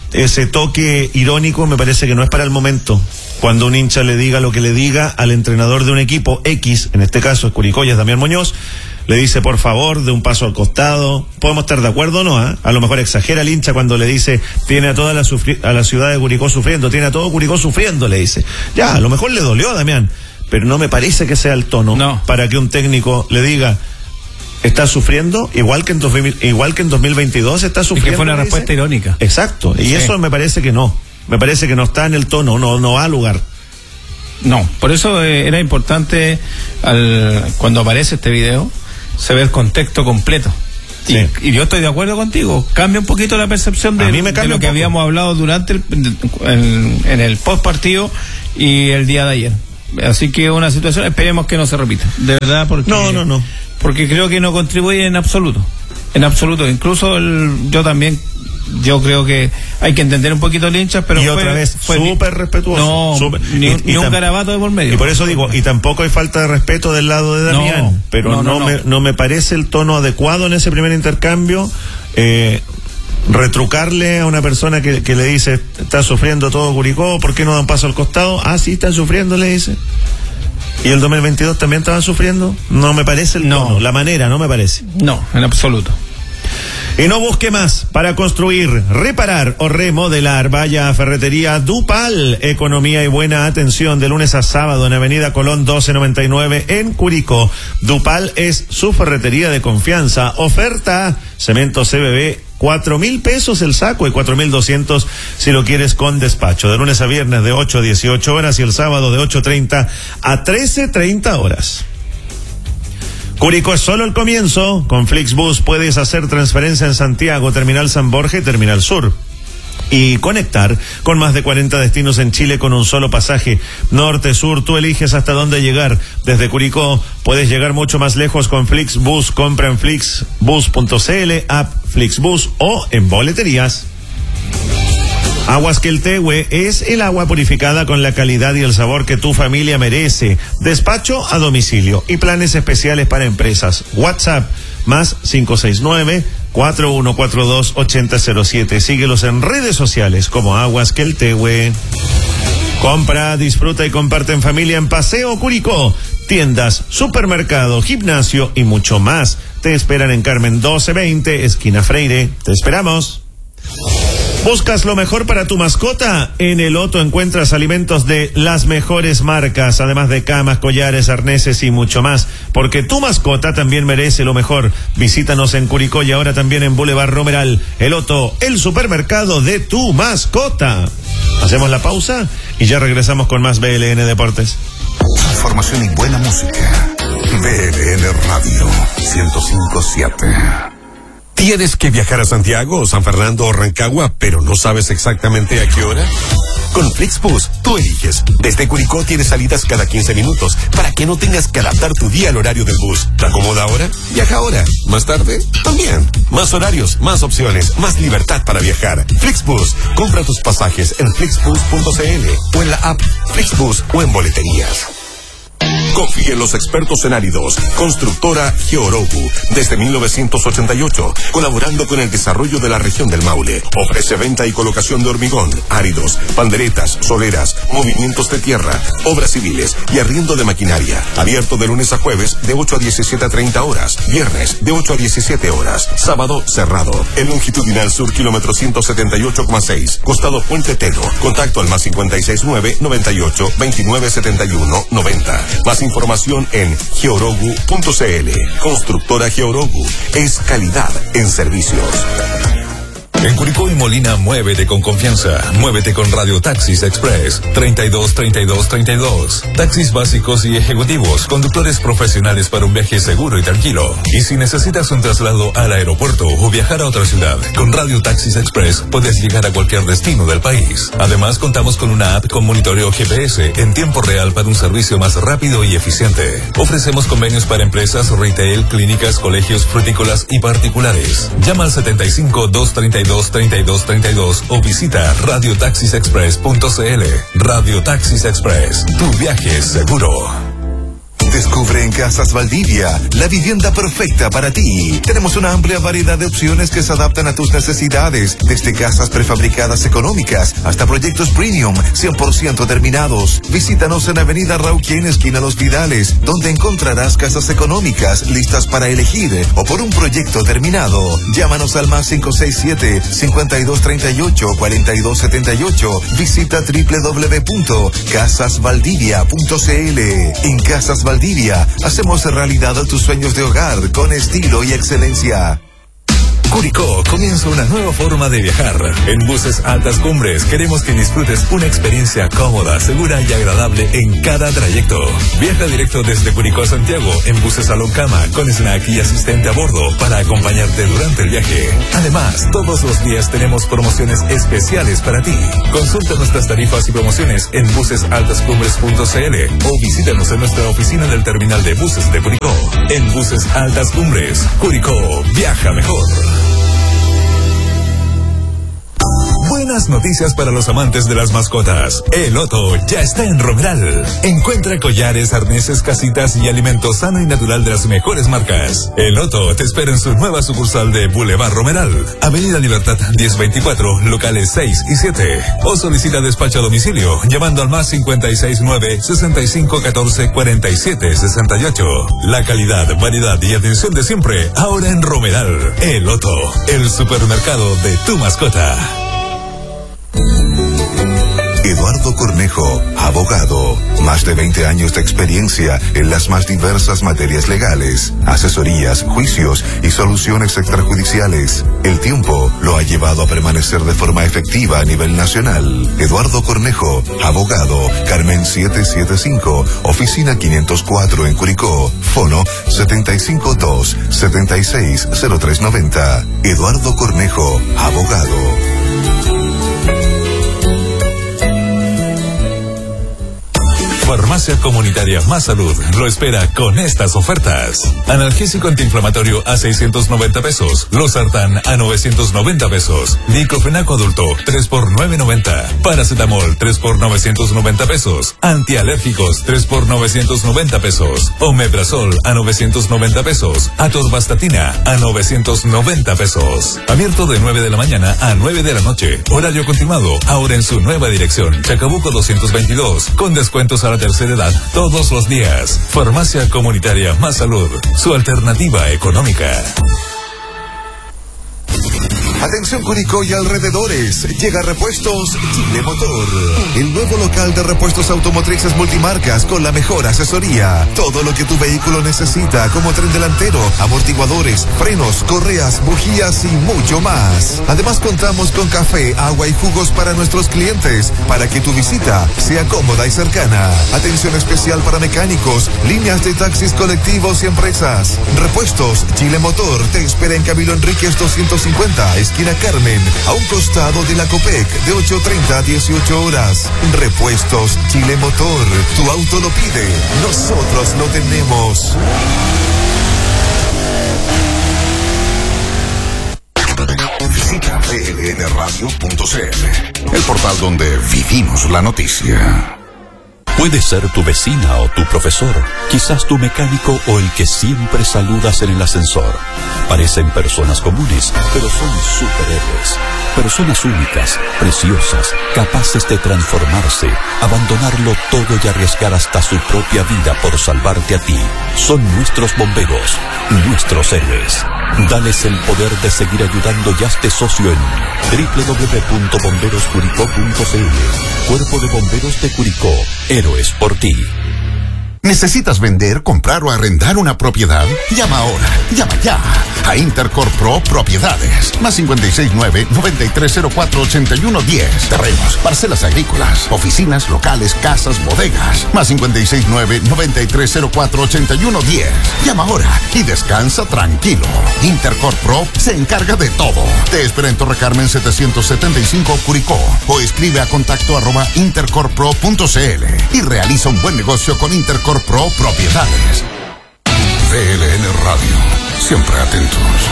Speaker 9: ese toque irónico me parece que no es para el momento. Cuando un hincha le diga lo que le diga al entrenador de un equipo X, en este caso es Curicó y es Damián Muñoz, le dice por favor de un paso al costado. Podemos estar de acuerdo o no, ¿eh? A lo mejor exagera el hincha cuando le dice tiene a toda la, sufri- a la ciudad de Curicó sufriendo, tiene a todo Curicó sufriendo, le dice. Ya, a lo mejor le dolió a Damián, pero no me parece que sea el tono no. para que un técnico le diga está sufriendo, igual que en dos mil, igual que en dos mil veintidós está sufriendo.
Speaker 10: Y que fue una respuesta irónica.
Speaker 9: Exacto, y sí. Eso me parece que no. Me parece que no está en el tono, no, no va a lugar.
Speaker 10: No, por eso eh, era importante al, cuando aparece este video se ve el contexto completo. Sí. Y, y yo estoy de acuerdo contigo. Cambia un poquito la percepción de, de lo que habíamos hablado durante el, en, en el post partido y el día de ayer. Así que una situación, esperemos que no se repita. De verdad, porque
Speaker 9: no, no, no.
Speaker 10: Porque creo que no contribuye en absoluto. En absoluto. Incluso el, yo también. Yo creo que hay que entender un poquito el hincha, pero
Speaker 9: y
Speaker 10: fue,
Speaker 9: otra vez súper respetuoso.
Speaker 10: No,
Speaker 9: super,
Speaker 10: ni,
Speaker 9: y,
Speaker 10: ni
Speaker 9: y
Speaker 10: un
Speaker 9: tam,
Speaker 10: garabato de por medio.
Speaker 9: Y por eso digo, y tampoco hay falta de respeto del lado de Damián, no, pero no, no, no, me, no me parece el tono adecuado en ese primer intercambio. Eh, retrucarle a una persona que, que le dice está sufriendo todo Curicó, ¿por qué no dan paso al costado? Ah, sí, están sufriendo, le dice. ¿Y el dos mil veintidós también estaban sufriendo? No me parece el tono, no. La manera, no me parece.
Speaker 10: No, en absoluto.
Speaker 9: Y no busque más para construir, reparar o remodelar. Vaya a Ferretería Dupal. Economía y buena atención de lunes a sábado en Avenida Colón doce noventa y nueve en Curicó. Dupal es su ferretería de confianza. Oferta cemento C B B. Cuatro mil pesos el saco y cuatro mil doscientos si lo quieres con despacho. De lunes a viernes de ocho a dieciocho horas y el sábado de ocho treinta a trece treinta horas. Curicó es solo el comienzo. Con Flixbus puedes hacer transferencia en Santiago, Terminal San Borja y Terminal Sur. Y conectar con más de cuarenta destinos en Chile con un solo pasaje. Norte, sur, tú eliges hasta dónde llegar. Desde Curicó puedes llegar mucho más lejos con Flixbus. Compra en flixbus punto c l, app Flixbus o en boleterías. Aguas Queltehue es el agua purificada con la calidad y el sabor que tu familia merece. Despacho a domicilio y planes especiales para empresas. WhatsApp más cinco seis nueve, cuatro uno cuatro dos, ocho cero cero siete. Síguelos en redes sociales como Aguas Queltehue. Compra, disfruta y comparte en familia en Paseo Curicó. Tiendas, supermercado, gimnasio y mucho más. Te esperan en Carmen doce veinte, esquina Freire. Te esperamos. ¿Buscas lo mejor para tu mascota? En El Otto encuentras alimentos de las mejores marcas, además de camas, collares, arneses y mucho más, porque tu mascota también merece lo mejor. Visítanos en Curicó y ahora también en Boulevard Romeral. El Otto, el supermercado de tu mascota. Hacemos la pausa y ya regresamos con más B L N Deportes.
Speaker 4: Información y buena música. B L N Radio ciento cinco punto siete.
Speaker 13: ¿Tienes que viajar a Santiago, San Fernando o Rancagua, pero no sabes exactamente a qué hora? Con Flixbus, tú eliges. Desde Curicó tienes salidas cada quince minutos para que no tengas que adaptar tu día al horario del bus. ¿Te acomoda ahora? Viaja ahora. ¿Más tarde? También. Más horarios, más opciones, más libertad para viajar. Flixbus. Compra tus pasajes en flixbus punto c l o en la app Flixbus o en boleterías. Confíe en los expertos en áridos. Constructora Georogu, desde mil novecientos ochenta y ocho, colaborando con el desarrollo de la región del Maule. Ofrece venta y colocación de hormigón, áridos, panderetas, soleras, movimientos de tierra, obras civiles y arriendo de maquinaria. Abierto de lunes a jueves de ocho a diecisiete a treinta horas, viernes de ocho a diecisiete horas, sábado cerrado. El longitudinal sur, kilómetro ciento setenta y ocho coma seis, costado Puente Teno. Contacto al más cincuenta y seis nueve, noventa y ocho, veintinueve setenta y uno, noventa. Más información en georogu punto c l. Constructora Georogu es calidad en servicios.
Speaker 3: En Curicó y Molina, muévete con confianza. Muévete con Radio Taxis Express. treinta y dos, treinta y dos, treinta y dos. Taxis básicos y ejecutivos. Conductores profesionales para un viaje seguro y tranquilo. Y si necesitas un traslado al aeropuerto o viajar a otra ciudad, con Radio Taxis Express puedes llegar a cualquier destino del país. Además, contamos con una app con monitoreo G P S en tiempo real para un servicio más rápido y eficiente. Ofrecemos convenios para empresas, retail, clínicas, colegios, frutícolas y particulares. Llama al setenta y cinco, doscientos treinta y dos, treinta y dos treinta y dos o visita radio taxis express punto c l. Radio Taxis Express, tu viaje es seguro.
Speaker 2: Descubre en Casas Valdivia la vivienda perfecta para ti. Tenemos una amplia variedad de opciones que se adaptan a tus necesidades, desde casas prefabricadas económicas hasta proyectos premium cien por ciento terminados. Visítanos en Avenida Rauquén, esquina Los Vidales, donde encontrarás casas económicas listas para elegir o por un proyecto terminado. Llámanos al más cinco seis siete, cincuenta y dos treinta y ocho, cuarenta y dos setenta y ocho. Visita doble u doble u doble u punto casas valdivia punto c l. En Casas Valdivia hacemos realidad tus sueños de hogar con estilo y excelencia.
Speaker 3: Curicó comienza una nueva forma de viajar. En Buses Altas Cumbres queremos que disfrutes una experiencia cómoda, segura y agradable en cada trayecto. Viaja directo desde Curicó a Santiago en buses Salón Cama con snack y asistente a bordo para acompañarte durante el viaje. Además, todos los días tenemos promociones especiales para ti. Consulta nuestras tarifas y promociones en buses altas cumbres punto c l o visítanos en nuestra oficina del terminal de buses de Curicó. En Buses Altas Cumbres, Curicó, viaja mejor. Buenas noticias para los amantes de las mascotas. El Otto ya está en Romeral. Encuentra collares, arneses, casitas y alimento sano y natural de las mejores marcas. El Otto te espera en su nueva sucursal de Boulevard Romeral, Avenida Libertad diez veinticuatro, locales seis y siete. O solicita despacho a domicilio llamando al más cincuenta y seis nueve, sesenta y cinco catorce, cuarenta y siete sesenta y ocho. La calidad, variedad y atención de siempre ahora en Romeral. El Otto, el supermercado de tu mascota.
Speaker 2: Eduardo Cornejo, abogado. Más de veinte años de experiencia en las más diversas materias legales, asesorías, juicios y soluciones extrajudiciales. El tiempo lo ha llevado a permanecer de forma efectiva a nivel nacional. Eduardo Cornejo, abogado. Carmen setecientos setenta y cinco, oficina quinientos cuatro en Curicó. Fono setenta y cinco dos, setenta y seis cero tres noventa. Eduardo Cornejo, abogado.
Speaker 3: Farmacia Comunitaria Más Salud lo espera con estas ofertas. Analgésico antiinflamatorio a seiscientos noventa pesos. Losartán a novecientos noventa pesos. Diclofenaco adulto tres por novecientos noventa. Paracetamol tres por novecientos noventa pesos. Antialérgicos tres por novecientos noventa pesos. Omeprazol a novecientos noventa pesos. Atorvastatina a novecientos noventa pesos. Abierto de nueve de la mañana a nueve de la noche. Horario continuado ahora en su nueva dirección. Chacabuco doscientos veintidós. Con descuentos a la tercera edad todos los días. Farmacia Comunitaria Más Salud, su alternativa económica.
Speaker 2: Atención Curicó y alrededores, llega Repuestos Chile Motor, el nuevo local de repuestos automotrices multimarcas con la mejor asesoría. Todo lo que tu vehículo necesita, como tren delantero, amortiguadores, frenos, correas, bujías y mucho más. Además contamos con café, agua y jugos para nuestros clientes, para que tu visita sea cómoda y cercana. Atención especial para mecánicos, líneas de taxis colectivos y empresas. Repuestos Chile Motor te espera en Camilo Enríquez doscientos cincuenta, esquina Carmen, a un costado de la Copec, de ocho treinta a dieciocho horas. Repuestos Chile Motor, tu auto lo pide, nosotros lo tenemos.
Speaker 4: Visita p l n radio punto c l, el portal donde vivimos la noticia.
Speaker 14: Puede ser tu vecina o tu profesor, quizás tu mecánico o el que siempre saludas en el ascensor. Parecen personas comunes, pero son superhéroes. Personas únicas, preciosas, capaces de transformarse, abandonarlo todo y arriesgar hasta su propia vida por salvarte a ti. Son nuestros bomberos, nuestros héroes. Dales el poder de seguir ayudando y hazte socio en doble u doble u doble u punto bomberos curicó punto c l. Cuerpo de Bomberos de Curicó, héroes por ti.
Speaker 4: ¿Necesitas vender, comprar o arrendar una propiedad? Llama ahora, llama ya a Intercorp Pro Propiedades. Más cincuenta y seis nueve, noventa y tres cero cuatro, ochenta y uno diez. Terrenos, parcelas agrícolas, oficinas, locales, casas, bodegas. Más cincuenta y seis nueve, noventa y tres cero cuatro, ochenta y uno diez. Llama ahora y descansa tranquilo. Intercorp Pro se encarga de todo. Te espera en Torre Carmen setecientos setenta y cinco Curicó o escribe a contacto arroba intercorpro punto c l y realiza un buen negocio con Intercorp Pro Propiedades. V L N Radio, siempre atentos.